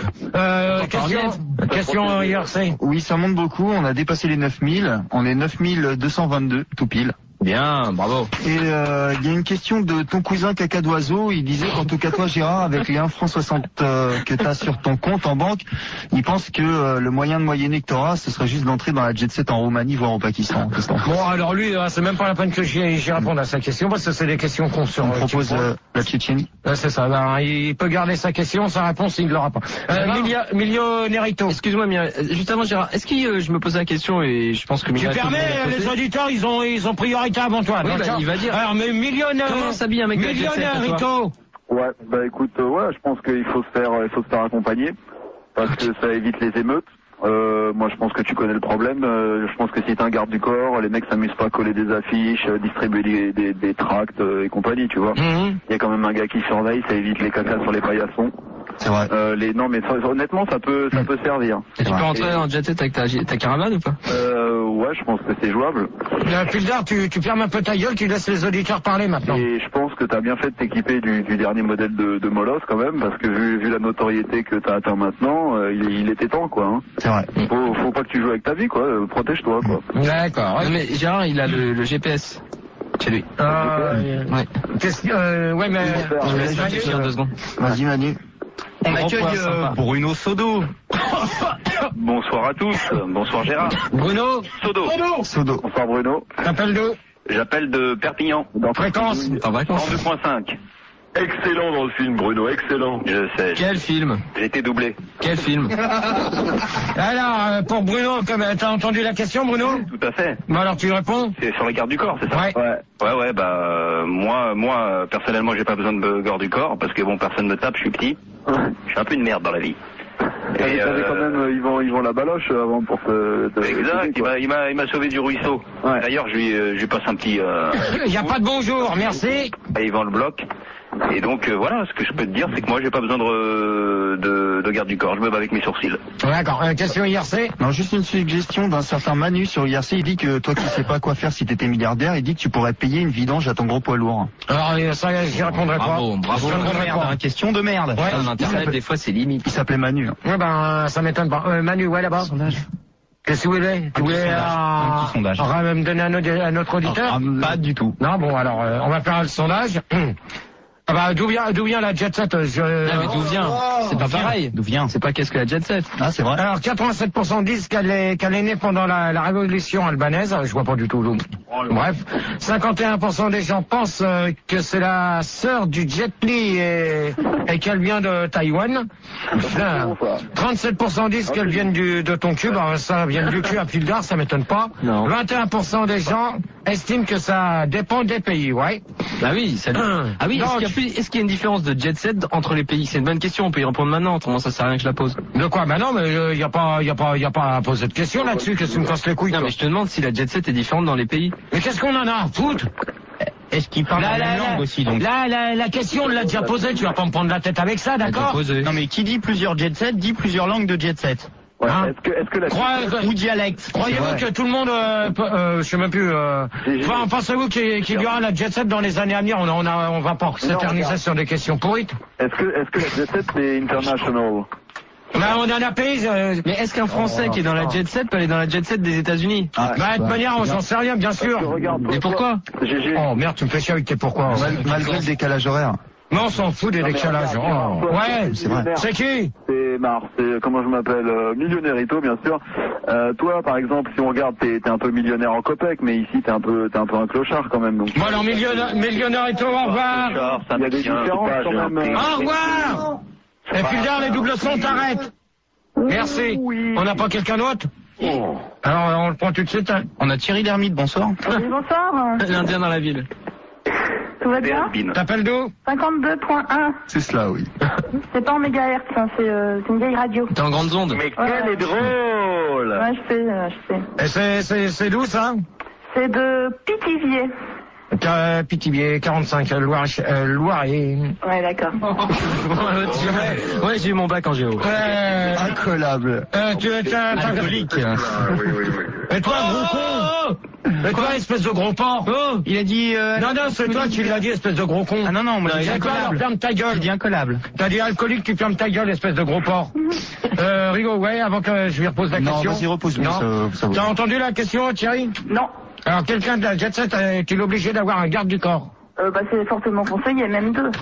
Speaker 1: Euh,
Speaker 5: Attends,
Speaker 1: question,
Speaker 5: Ariel.
Speaker 1: question I R C.
Speaker 3: Oui, ça monte beaucoup. On a dépassé les neuf mille. On est neuf mille deux cent vingt-deux, tout pile.
Speaker 5: Bien, bravo.
Speaker 3: Et euh, il y a une question de ton cousin Caca d'Oiseau. Il disait qu'en tout cas toi Gérard, avec les un franc soixante euh, que tu as sur ton compte en banque, il pense que euh, le moyen de moyenner que tu auras, ce serait juste d'entrer dans la jet set en Roumanie, voire au Pakistan. Qu'est-ce que t'en penses?
Speaker 1: Bon, alors lui, euh, c'est même pas la peine que j'y, j'y réponde à sa question, parce que c'est des questions qu'on se
Speaker 3: On propose euh, la Tchétchénie.
Speaker 1: Ouais, c'est ça, ben, il peut garder sa question, sa réponse, il ne l'aura pas. Euh, Milio- Millionérito.
Speaker 5: Excuse-moi, mais euh, juste avant, Gérard, est-ce que euh, je me pose la question et je pense que...
Speaker 1: Tu
Speaker 5: Miracle
Speaker 1: permets,
Speaker 5: va la
Speaker 1: les
Speaker 5: poser.
Speaker 1: auditeurs, ils ont, ils ont priorité avant toi.
Speaker 5: Oui,
Speaker 1: donc,
Speaker 5: bah,
Speaker 1: ça-
Speaker 5: il va dire.
Speaker 1: Alors, mais millionnaire.
Speaker 5: Comment s'habille un mec de la jet set,
Speaker 1: Millionnaire,
Speaker 5: toi
Speaker 1: Rito.
Speaker 4: Ouais, bah écoute, euh, ouais, je pense qu'il faut se faire, il faut se faire accompagner parce que ça évite les émeutes. Euh, moi, je pense que tu connais le problème. Euh, je pense que si t'es un garde du corps, les mecs s'amusent pas à coller des affiches, euh, distribuer des, des, des tracts euh, et compagnie, tu vois. Il
Speaker 1: Mhm.
Speaker 4: y a quand même un gars qui surveille, ça évite les cacas sur les paillassons.
Speaker 3: C'est vrai.
Speaker 4: Euh, les, non, mais ça, honnêtement, ça peut, ça peut servir.
Speaker 5: Et tu peux
Speaker 3: Ouais.
Speaker 5: entrer en jet set avec ta, ta caravane ou pas?
Speaker 4: Euh, ouais, je pense que c'est jouable.
Speaker 1: Euh, Pildar, tu, tu fermes un peu ta gueule, tu laisses les auditeurs parler maintenant.
Speaker 4: Et je pense que t'as bien fait de t'équiper du, du dernier modèle de, de Molos quand même, parce que vu, vu la notoriété que t'as atteint maintenant, euh, il, il était temps, quoi. Hein.
Speaker 3: C'est vrai.
Speaker 4: Faut, faut pas que tu joues avec ta vie, quoi. Euh, protège-toi, quoi.
Speaker 1: D'accord.
Speaker 5: Non, mais Gérard, il a le, le G P S chez lui.
Speaker 1: Euh,
Speaker 5: Ouais.
Speaker 1: qu'est-ce que, euh, ouais, mais,
Speaker 5: Je laisse réfléchir deux secondes.
Speaker 3: Vas-y Manu.
Speaker 6: On
Speaker 5: Gros
Speaker 6: accueille
Speaker 5: poids,
Speaker 6: euh,
Speaker 5: sympa.
Speaker 6: Bruno Sodo.
Speaker 7: Bonsoir à tous. Bonsoir Gérard.
Speaker 1: Bruno,
Speaker 7: Sodo.
Speaker 3: Sodo.
Speaker 4: Bonsoir Bruno.
Speaker 1: t'appelles d'où?
Speaker 7: J'appelle de Perpignan.
Speaker 4: Dans
Speaker 1: Fréquence.
Speaker 5: En vacances.
Speaker 7: cent deux point cinq.
Speaker 8: Excellent dans le film, Bruno, excellent.
Speaker 7: Je sais.
Speaker 5: Quel film?
Speaker 7: J'ai été doublé.
Speaker 5: Quel film?
Speaker 1: Alors, euh, pour Bruno, comme, t'as entendu la question, Bruno?
Speaker 7: Tout à fait.
Speaker 1: Bon, alors tu réponds?
Speaker 7: C'est sur les gardes du corps, c'est ça?
Speaker 1: Ouais.
Speaker 4: Ouais.
Speaker 7: Ouais, ouais, bah, euh, moi, moi, euh, personnellement, j'ai pas besoin de garde du corps, parce que bon, personne me tape, je suis petit. Je suis un peu une merde dans la vie.
Speaker 4: T'avais
Speaker 7: Et,
Speaker 4: t'avais
Speaker 7: euh,
Speaker 4: quand même, euh, ils vont, ils vont la baloche euh, avant pour te. te-
Speaker 7: Exact,
Speaker 4: te-
Speaker 7: il m'a, il m'a, il m'a sauvé du ruisseau.
Speaker 4: Ouais.
Speaker 7: D'ailleurs, je lui, euh, je lui passe un petit, euh,
Speaker 1: Il n'y a pas de bonjour, merci.
Speaker 7: à Yvan le bloc. Et donc, euh, voilà, ce que je peux te dire, c'est que moi, j'ai pas besoin de, de, de garde du corps. Je me bats avec mes sourcils.
Speaker 1: D'accord, euh, question I R C.
Speaker 3: Non, juste une suggestion d'un certain Manu sur I R C. Il dit que toi qui sais pas quoi faire si t'étais milliardaire, il dit que tu pourrais payer une vidange à ton gros poids lourd.
Speaker 1: Alors, euh, ça, j'y répondrai pas.
Speaker 5: Bravo, bravo.
Speaker 1: Je répondrai
Speaker 6: Merde,
Speaker 1: pas.
Speaker 6: hein, question de merde.
Speaker 1: Ouais.
Speaker 5: Sur Internet, des fois, c'est limite.
Speaker 3: Il s'appelait Manu.
Speaker 1: Ouais, ben, ça m'étonne pas. Euh, Manu, ouais, là-bas. Qu'est-ce que vous voulez? Tu voulais,
Speaker 6: sondage. Un
Speaker 1: euh,
Speaker 6: petit sondage.
Speaker 1: euh, me donner un autre, à notre auditeur?
Speaker 6: Ah, pas du tout.
Speaker 1: Non, bon, alors, euh, on va faire le sondage. Ah bah d'où vient, d'où vient la jet set je...
Speaker 5: Non, mais d'où vient? C'est pas pareil.
Speaker 6: D'où vient?
Speaker 5: C'est pas qu'est-ce que la jet set.
Speaker 3: Ah, c'est vrai.
Speaker 1: Alors quatre-vingt-sept pour cent disent qu'elle est, qu'elle est née pendant la, la révolution albanaise. Je vois pas du tout. Bref, cinquante et un pour cent des gens pensent euh, que c'est la sœur du Jet Li et, et qu'elle vient de Taïwan. Enfin, trente-sept pour cent disent qu'elle vient du, de ton cul. Bah, ça vient du cul à Pildar, ça m'étonne pas.
Speaker 5: Non.
Speaker 1: vingt et un pour cent des gens estiment que ça dépend des pays, ouais.
Speaker 5: Bah oui, ça. Ah oui, est-ce qu'il y a plus- est-ce qu'il y a une différence de jet set entre les pays? C'est une bonne question, on peut y répondre maintenant, autrement ça sert à rien que je la pose.
Speaker 1: De quoi? Bah non, mais il euh, y a pas, y a pas, y a pas à poser de question là-dessus. Qu'est-ce que tu me casses les couilles?
Speaker 5: Non
Speaker 1: toi
Speaker 5: mais je te demande si la jet set est différente dans les pays.
Speaker 1: Mais qu'est-ce qu'on en a à foutre?
Speaker 6: Est-ce qu'il parle
Speaker 1: Là,
Speaker 6: la
Speaker 1: là,
Speaker 6: même
Speaker 1: là,
Speaker 6: langue aussi, donc?
Speaker 1: là, la, la question, on l'a déjà posée, tu vas pas me prendre la tête avec ça, d'accord?
Speaker 6: Non, mais qui dit plusieurs jet set dit plusieurs langues de jet set.
Speaker 4: Ouais,
Speaker 1: Hein
Speaker 4: est-ce que, est-ce que la
Speaker 1: Crois-
Speaker 6: Ou dialecte.
Speaker 1: Croyez-vous que tout le monde, euh, peut- euh, je sais même plus, euh,
Speaker 4: J'ai-
Speaker 1: enfin, pensez-vous qu'il qu'il y aura la jet set dans les années à venir? On, a, on, a, on va pas s'éterniser
Speaker 4: regarde.
Speaker 1: sur des questions pourrites.
Speaker 4: est-ce que, est-ce que la jet set c'est international?
Speaker 1: Bah, on en a pays, euh,
Speaker 5: Mais est-ce qu'un Français qui est dans la jet set peut aller dans la jet set des États-Unis?
Speaker 3: Ah,
Speaker 1: bah, de toute manière, on s'en sait rien, bien
Speaker 4: Parce que
Speaker 1: sûr.
Speaker 4: regarde, toi,
Speaker 5: Et pourquoi?
Speaker 4: toi, G G,
Speaker 1: Oh merde, tu me fais chier avec tes pourquoi.
Speaker 3: Mal- malgré le décalage horaire.
Speaker 1: Mais on s'en fout des
Speaker 4: Non, mais
Speaker 1: décalages.
Speaker 4: regarde,
Speaker 1: Oh.
Speaker 4: toi,
Speaker 1: Ouais,
Speaker 3: c'est vrai.
Speaker 1: c'est qui?
Speaker 4: c'est Mars, c'est comment je m'appelle, euh, Millionnairito bien sûr. Euh, toi par exemple, si on regarde, t'es t'es un peu millionnaire en copec, mais ici t'es un peu t'es un peu un clochard quand même. Donc.
Speaker 1: Bon alors, millionnaire, millionnaire et tout, au revoir.
Speaker 4: Il y a des différences quand même. euh,
Speaker 1: Au revoir. Et puis les doubles sons, t'arrêtes. Merci. On n'a pas quelqu'un d'autre? Alors on le prend tout de suite. Hein.
Speaker 6: On a Thierry Lhermitte, bonsoir.
Speaker 2: Oui, bonsoir.
Speaker 5: L'Indien dans la ville.
Speaker 2: Tout va bien?
Speaker 1: T'appelles d'où?
Speaker 2: cinquante-deux point un.
Speaker 3: C'est cela, oui.
Speaker 2: C'est pas en mégahertz, hein, c'est euh, c'est une vieille radio.
Speaker 5: T'es en grande onde.
Speaker 7: Mais
Speaker 2: Ouais.
Speaker 7: quel est drôle!
Speaker 2: Ouais, je sais, euh, je sais.
Speaker 1: Et c'est, c'est, c'est d'où ça?
Speaker 2: C'est de Pithiviers.
Speaker 1: Euh, Pithiviers, quarante-cinq, euh, Loire, euh, Loire et...
Speaker 2: Ouais, d'accord.
Speaker 5: ouais, ouais, j'ai eu mon bac en géo.
Speaker 1: Euh,
Speaker 3: Incollable.
Speaker 1: euh, tu es un
Speaker 6: Alcoolique.
Speaker 1: Et toi, gros con? Et toi, espèce de gros porc?
Speaker 6: Il a dit... euh,
Speaker 1: Non, non, c'est toi qui l'as dit, espèce de gros con.
Speaker 6: Ah non, non, moi j'ai dit
Speaker 1: C'est quoi, alors,
Speaker 6: incollable.
Speaker 1: ferme ta gueule.
Speaker 6: J'ai dit incollable.
Speaker 1: T'as dit alcoolique, tu fermes ta gueule, espèce de gros porc. Euh, Rigo, ouais, avant que je lui repose la
Speaker 3: Non,
Speaker 1: question.
Speaker 3: vas-y, repose-lui,
Speaker 1: Non.
Speaker 3: ça- ça va.
Speaker 1: T'as entendu la question, Thierry?
Speaker 2: Non.
Speaker 1: Alors, quelqu'un de la jet set est-il obligé d'avoir un garde du corps?
Speaker 2: Euh, bah, c'est fortement conseillé, même deux.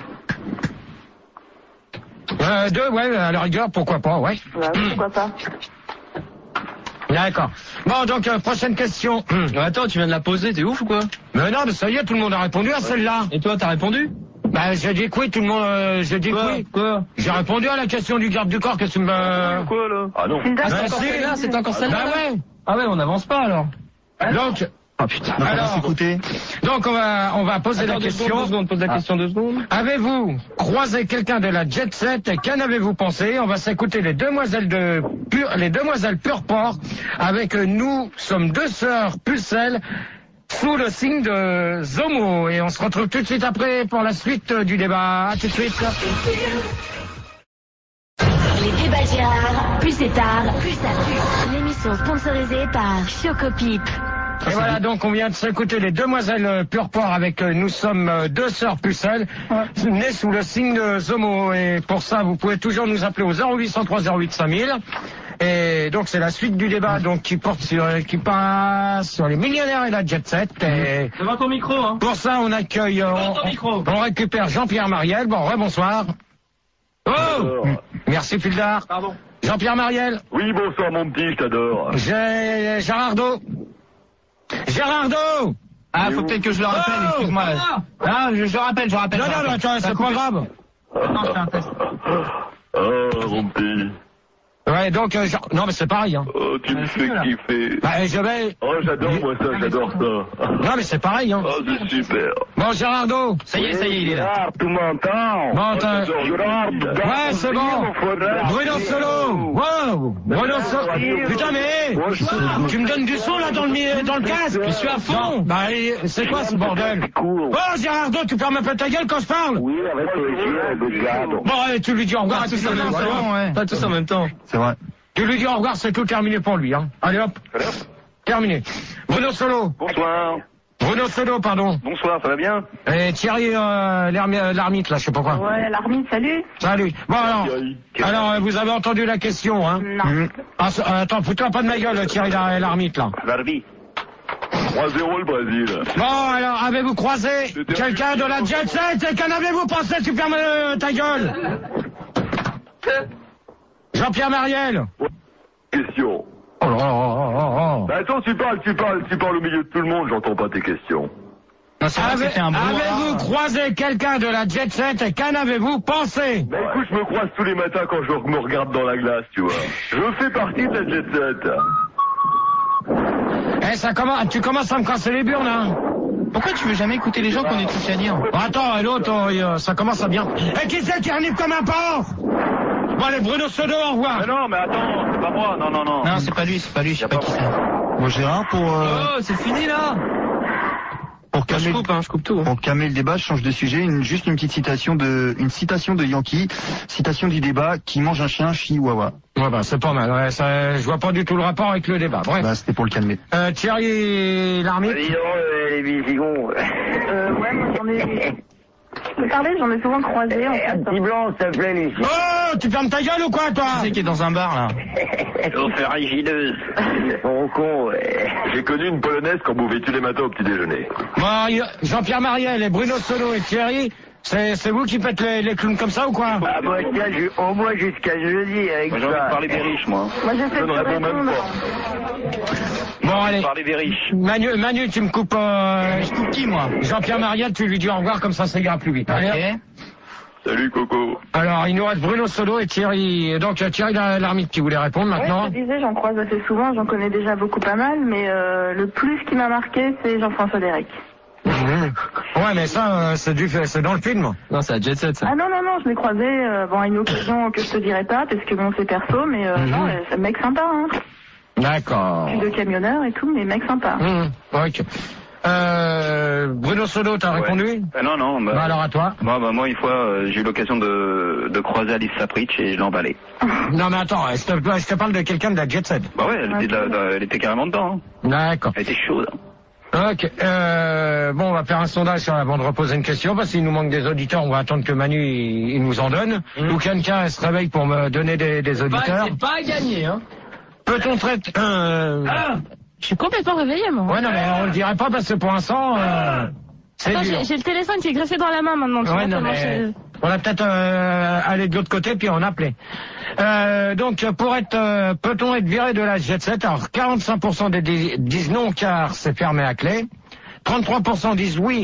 Speaker 1: Euh, deux, ouais, à la rigueur, pourquoi pas, ouais.
Speaker 2: Ouais, pourquoi pas?
Speaker 1: D'accord. Bon, donc, euh, prochaine question.
Speaker 5: Attends, tu viens de la poser, t'es ouf ou quoi?
Speaker 1: Mais non, mais ça y est, tout le monde a répondu à celle-là.
Speaker 5: Et toi, t'as répondu?
Speaker 1: Bah, j'ai dit que oui, tout le monde, euh, j'ai dit que oui.
Speaker 5: Quoi?
Speaker 1: J'ai répondu à la question du garde du corps, qu'est-ce que tu me...
Speaker 8: Quoi là? Ah non.
Speaker 2: Une date
Speaker 1: Bah,
Speaker 5: C'est encore
Speaker 1: si.
Speaker 5: celle-là, c'est encore celle-là?
Speaker 1: Bah ouais.
Speaker 5: Ah ouais, on n'avance pas alors.
Speaker 1: Donc,
Speaker 5: Oh putain.
Speaker 3: Donc, on va
Speaker 1: Alors-
Speaker 3: s'écouter.
Speaker 1: donc on va, on va poser
Speaker 5: Attends,
Speaker 1: la
Speaker 5: deux
Speaker 1: question.
Speaker 5: secondes, deux secondes, pose la question deux secondes.
Speaker 1: Avez-vous croisé quelqu'un de la jet set et qu'en avez-vous pensé? On va s'écouter les demoiselles de pur, les demoiselles Purport avec euh, nous sommes deux sœurs pucelles sous le signe de Zomo et on se retrouve tout de suite après pour la suite euh, du débat. À tout de suite.
Speaker 9: Les débats Gérard, plus c'est tard, plus ça pue. L'émission sponsorisée par Chocopip.
Speaker 1: Et voilà, donc on vient de s'écouter les demoiselles euh, Purport avec euh, nous sommes euh, deux sœurs pucelles nées sous le signe de Zomo et pour ça vous pouvez toujours nous appeler au zéro huit cent trois zéro huit cinq mille. Et donc c'est la suite du débat donc qui porte sur qui passe sur les millionnaires et la jet set. Et
Speaker 5: Devant ton micro, hein.
Speaker 1: pour ça on accueille, euh,
Speaker 5: Devant ton micro.
Speaker 1: on, on récupère Jean-Pierre Mariel. Bon, rebonsoir. Oh,
Speaker 8: Alors.
Speaker 1: merci Pildar.
Speaker 5: Pardon.
Speaker 1: Jean-Pierre Mariel.
Speaker 8: Oui, bonsoir mon petit, je t'adore.
Speaker 1: J'ai Gérardo. Gérardo.
Speaker 6: Ah, faut peut-être que je le rappelle,
Speaker 1: Oh,
Speaker 6: excuse-moi. Ah, je, je le rappelle, je le rappelle.
Speaker 1: Non,
Speaker 6: je le
Speaker 1: non, non,
Speaker 6: rappelle.
Speaker 1: attends,
Speaker 6: Ça
Speaker 1: c'est
Speaker 6: a
Speaker 1: pas
Speaker 6: coupé.
Speaker 1: grave.
Speaker 6: Non, je fais un test.
Speaker 8: Ah, mon petit.
Speaker 1: Ouais, donc, euh, genre- non, mais c'est pareil, hein.
Speaker 8: Oh, tu me fais kiffer.
Speaker 1: Bah, je vais...
Speaker 8: Oh, j'adore moi ça, j'adore ça.
Speaker 1: Non, mais c'est pareil, hein.
Speaker 8: Oh, c'est super.
Speaker 1: Bon, Gérardo.
Speaker 6: Ça y est, ça y est, il est là.
Speaker 7: Gérard, tu m'entends?
Speaker 1: Bon, t'as...
Speaker 7: Gérard,
Speaker 1: Ouais, c'est bon. Bruno Solo. Wow. Bruno Solo. Putain, mais... Tu me donnes du son, là, dans le, mi- dans le casque. Je suis à fond. Bah, et- c'est quoi, ce bordel?
Speaker 7: Cool.
Speaker 1: Oh, Gérardo, tu fermes un peu ta gueule quand je parle?
Speaker 7: Oui, avec plaisir, regarde.
Speaker 1: Bon, allez, tu lui dis au revoir à tous en même temps.
Speaker 6: ouais.
Speaker 5: Pas tous en même temps.
Speaker 3: C'est vrai.
Speaker 1: Tu lui dis au revoir, c'est tout terminé pour lui, hein. Allez, hop. Terminé. Bruno Solo.
Speaker 4: Bonsoir.
Speaker 1: Bruno Solo, pardon.
Speaker 4: Bonsoir, ça va bien?
Speaker 1: Et Thierry, euh, l'ermi- euh, l'ermite, là, je sais pas quoi.
Speaker 2: Ouais, l'armite, salut.
Speaker 1: Salut. Bon, alors,
Speaker 8: Thierry.
Speaker 1: alors, euh, vous avez entendu la question, hein?
Speaker 2: Non.
Speaker 1: Mhm. Ah, ça- euh, attends, fous-toi pas de ma gueule, Thierry l'ar- l'ermite, là.
Speaker 7: Barbie.
Speaker 8: trois zéro le Brésil.
Speaker 1: Bon, alors, avez-vous croisé quelqu'un de la Jet Set et qu'en avez-vous pensé? Tu fermes euh, ta gueule. Jean-Pierre Mariel.
Speaker 8: Question.
Speaker 1: Oh là là là là là.
Speaker 8: Bah attends, tu parles, tu parles, tu parles au milieu de tout le monde, j'entends pas tes questions.
Speaker 6: Non, c'est vrai que
Speaker 1: Avez-
Speaker 6: c'était un brouhaha.
Speaker 1: Avez-vous croisé quelqu'un de la Jet Set et qu'en avez-vous pensé?
Speaker 8: Bah écoute, je me croise tous les matins quand je me regarde dans la glace, tu vois. Je fais partie de la Jet Set.
Speaker 1: Eh, ça commence, tu commences à me casser les burnes, hein.
Speaker 6: Pourquoi tu veux jamais écouter les gens qu'on est tous à dire?
Speaker 1: Bon, attends, et l'autre, euh, ça commence à bien. Et qui c'est qui arrive comme un porc? Bon, allez, Bruno Sodo, au revoir.
Speaker 8: Mais non, mais attends, c'est pas moi, non, non, non.
Speaker 6: Non, c'est pas lui, c'est pas lui, je sais pas qui c'est.
Speaker 3: Bon, Gérard, pour, euh,
Speaker 5: Oh, c'est fini là.
Speaker 3: pour
Speaker 5: Bah, je
Speaker 3: calmer,
Speaker 5: coupe, hein, je coupe tout. Hein.
Speaker 3: pour calmer le débat, je change de sujet. Une, juste une petite citation de, une citation de Yankee. Citation du débat. Qui mange un chien, chihuahua.
Speaker 1: Ouais, bah, c'est pas mal. Ouais, ça, je vois pas du tout le rapport avec le débat. Bref.
Speaker 3: Bah, c'était pour le calmer.
Speaker 1: Euh, Thierry Lhermitte.
Speaker 7: Dis donc, euh, les bisigons.
Speaker 2: Euh, ouais, moi j'en ai... Je peux parler, j'en ai souvent croisé en
Speaker 7: Un
Speaker 2: fait.
Speaker 7: petit blanc, s'il te plaît, Lucie.
Speaker 1: Oh, tu fermes ta gueule ou quoi, toi?
Speaker 6: Qui c'est qui est dans un bar là?
Speaker 7: Au ferragineuse. Bon con, ouais.
Speaker 8: J'ai connu une polonaise qu'on buvait tous les matins au petit déjeuner.
Speaker 1: Bon, il- Jean-Pierre Mariel et Bruno Sodo et Thierry, c'est, c'est vous qui faites les, les clowns comme ça ou quoi?
Speaker 7: Ah bah tiens, je- au moins jusqu'à jeudi avec
Speaker 8: Moi j'ai envie de
Speaker 7: ça.
Speaker 8: parler des riches, moi.
Speaker 2: Moi j'essaie
Speaker 8: Je
Speaker 2: de
Speaker 8: ne
Speaker 2: te
Speaker 8: réponds même
Speaker 2: répondre.
Speaker 8: pas.
Speaker 1: Bon, allez.
Speaker 8: Parler des riches.
Speaker 1: Manu, Manu, tu me coupes, euh,
Speaker 6: Je coupe qui moi?
Speaker 1: Jean-Pierre Mariel, tu lui dis au revoir, comme ça, ça ira plus vite. Allez.
Speaker 6: Ok.
Speaker 8: Salut Coco.
Speaker 1: Alors, il nous reste Bruno Sodo et Thierry. Donc, euh, Thierry Lhermitte qui voulait répondre
Speaker 2: Ouais,
Speaker 1: maintenant.
Speaker 2: je te disais, j'en croise assez souvent, j'en connais déjà beaucoup pas mal, mais euh, le plus qui m'a marqué, c'est Jean-François Derek.
Speaker 1: Mmh. Ouais, mais ça, euh, c'est du, c'est dans le film.
Speaker 5: Non, c'est la Jet Set ça.
Speaker 2: Ah non, non, non, je l'ai croisé, euh, bon, à une occasion que je te dirai pas, parce que bon, c'est perso, mais euh,
Speaker 1: Mhm.
Speaker 2: non, euh, c'est un mec sympa, hein.
Speaker 1: D'accord.
Speaker 2: Plus de camionneur et tout, mais mec sympa.
Speaker 1: Mmh. Ok. Euh, Bruno Sodo, t'as répondu?
Speaker 10: Euh, non, non. Bah,
Speaker 1: Bah, alors à toi.
Speaker 10: Moi, bah, moi, une fois, euh, j'ai eu l'occasion de, de croiser Alice Sapritch et je l'ai emballée.
Speaker 1: Non, mais attends, je te, je te parle de quelqu'un de la Jet Set.
Speaker 10: Bah ouais, elle, était, de la- de- elle était carrément dedans. Hein.
Speaker 1: D'accord.
Speaker 10: Elle était chaude.
Speaker 1: Ok. Euh, bon, on va faire un sondage avant de reposer une question, parce qu'il nous manque des auditeurs. On va attendre que Manu il, il nous en donne. Ou quelqu'un se réveille pour me donner des, des auditeurs.
Speaker 5: C'est pas à gagner, hein.
Speaker 1: Peut-on traiter... Euh...
Speaker 11: Je suis complètement réveillée, moi.
Speaker 1: Ouais, non, mais on le dirait pas parce que pour l'instant, euh, c'est
Speaker 11: Attends,
Speaker 1: dur.
Speaker 11: j'ai j'ai le téléphone qui est greffé dans la main maintenant. Tu
Speaker 1: Ouais,
Speaker 11: vois,
Speaker 1: non,
Speaker 11: tellement
Speaker 1: mais
Speaker 11: je-
Speaker 1: on va peut-être euh, aller de l'autre côté puis on appelait. Euh, donc pour être, euh, peut-on être viré de la Jet Set? Alors quarante-cinq pour cent des dis- disent non car c'est fermé à clé. trente-trois pour cent disent oui.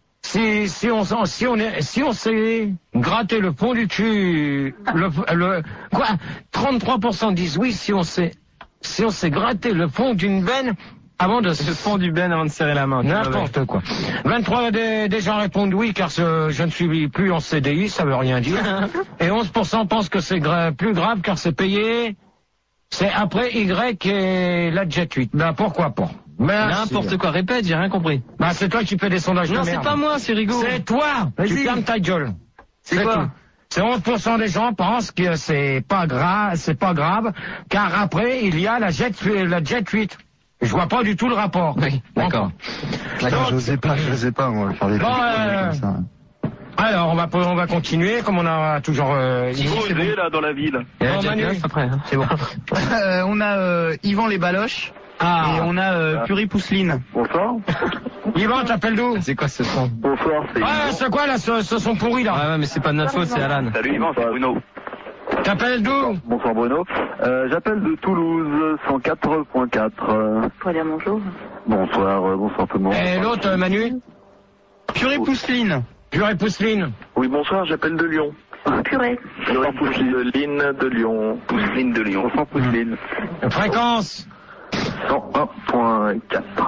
Speaker 1: Si, si on s'en- si on est, si on s'est gratté le fond du cul, le, le quoi? trente-trois pour cent disent oui si on s'est, si on s'est gratté le fond d'une veine avant de se
Speaker 5: Le fond du ben avant de serrer la main. tu vois,
Speaker 1: n'importe quoi. vingt-trois des, des gens répondent oui car ce- je ne suis plus en C D I, ça veut rien dire. Et onze pour cent pensent que c'est gra- plus grave car c'est payé. C'est après Y et la Jet huit. Ben pourquoi pas. Merci.
Speaker 5: N'importe quoi, répète, j'ai rien compris.
Speaker 1: Ben c'est toi qui fais des sondages
Speaker 5: Non,
Speaker 1: de
Speaker 5: c'est
Speaker 1: merde.
Speaker 5: pas moi, c'est Rigaud.
Speaker 1: C'est toi. Tu
Speaker 5: Vas-y.
Speaker 1: fermes ta gueule.
Speaker 5: C'est quoi
Speaker 1: tout. C'est onze pour cent des gens pensent que c'est pas grave, c'est pas grave, car après il y a la Jet, la Jet huit. Je vois pas du tout le rapport.
Speaker 5: Oui, d'accord.
Speaker 3: D'accord, j'osais pas, j'osais pas, moi, faire des
Speaker 1: Bon,
Speaker 3: trucs
Speaker 1: euh,
Speaker 3: comme ça.
Speaker 1: Alors, on va, on va continuer, comme on a toujours... Euh,
Speaker 8: Il faut oser, là, dans la ville.
Speaker 5: Et la
Speaker 1: Bon,
Speaker 5: Jet
Speaker 1: Manu.
Speaker 5: neuf après, hein. C'est bon.
Speaker 6: Euh, on a euh, Yvan les Baloches
Speaker 1: Ah,
Speaker 6: et on a euh, Puri Pousseline.
Speaker 4: Bonsoir.
Speaker 1: Yvan, t'appelles d'où?
Speaker 5: C'est quoi ce son?
Speaker 4: Bonsoir, c'est
Speaker 1: Ouais,
Speaker 4: Yvan.
Speaker 1: c'est quoi là, ce, ce son pourri là?
Speaker 5: Ouais, ouais, mais c'est pas de notre faute, c'est Alan.
Speaker 10: Salut Yvan, c'est Bruno.
Speaker 1: T'appelles d'où?
Speaker 4: Bonsoir Bruno. Euh, J'appelle de Toulouse, cent quatre point quatre. Euh,
Speaker 2: Faut dire bonjour.
Speaker 4: bonsoir, euh, bonsoir tout le monde.
Speaker 1: Et l'autre, euh, Manu?
Speaker 6: Puri Pousseline.
Speaker 1: Purée Pousseline.
Speaker 4: Oui, bonsoir, j'appelle de Lyon.
Speaker 2: Purée.
Speaker 4: Bonsoir Pousseline de Lyon.
Speaker 10: Pousseline de Lyon.
Speaker 4: Bonsoir Pousseline.
Speaker 1: Fréquence.
Speaker 4: cent un point quatre.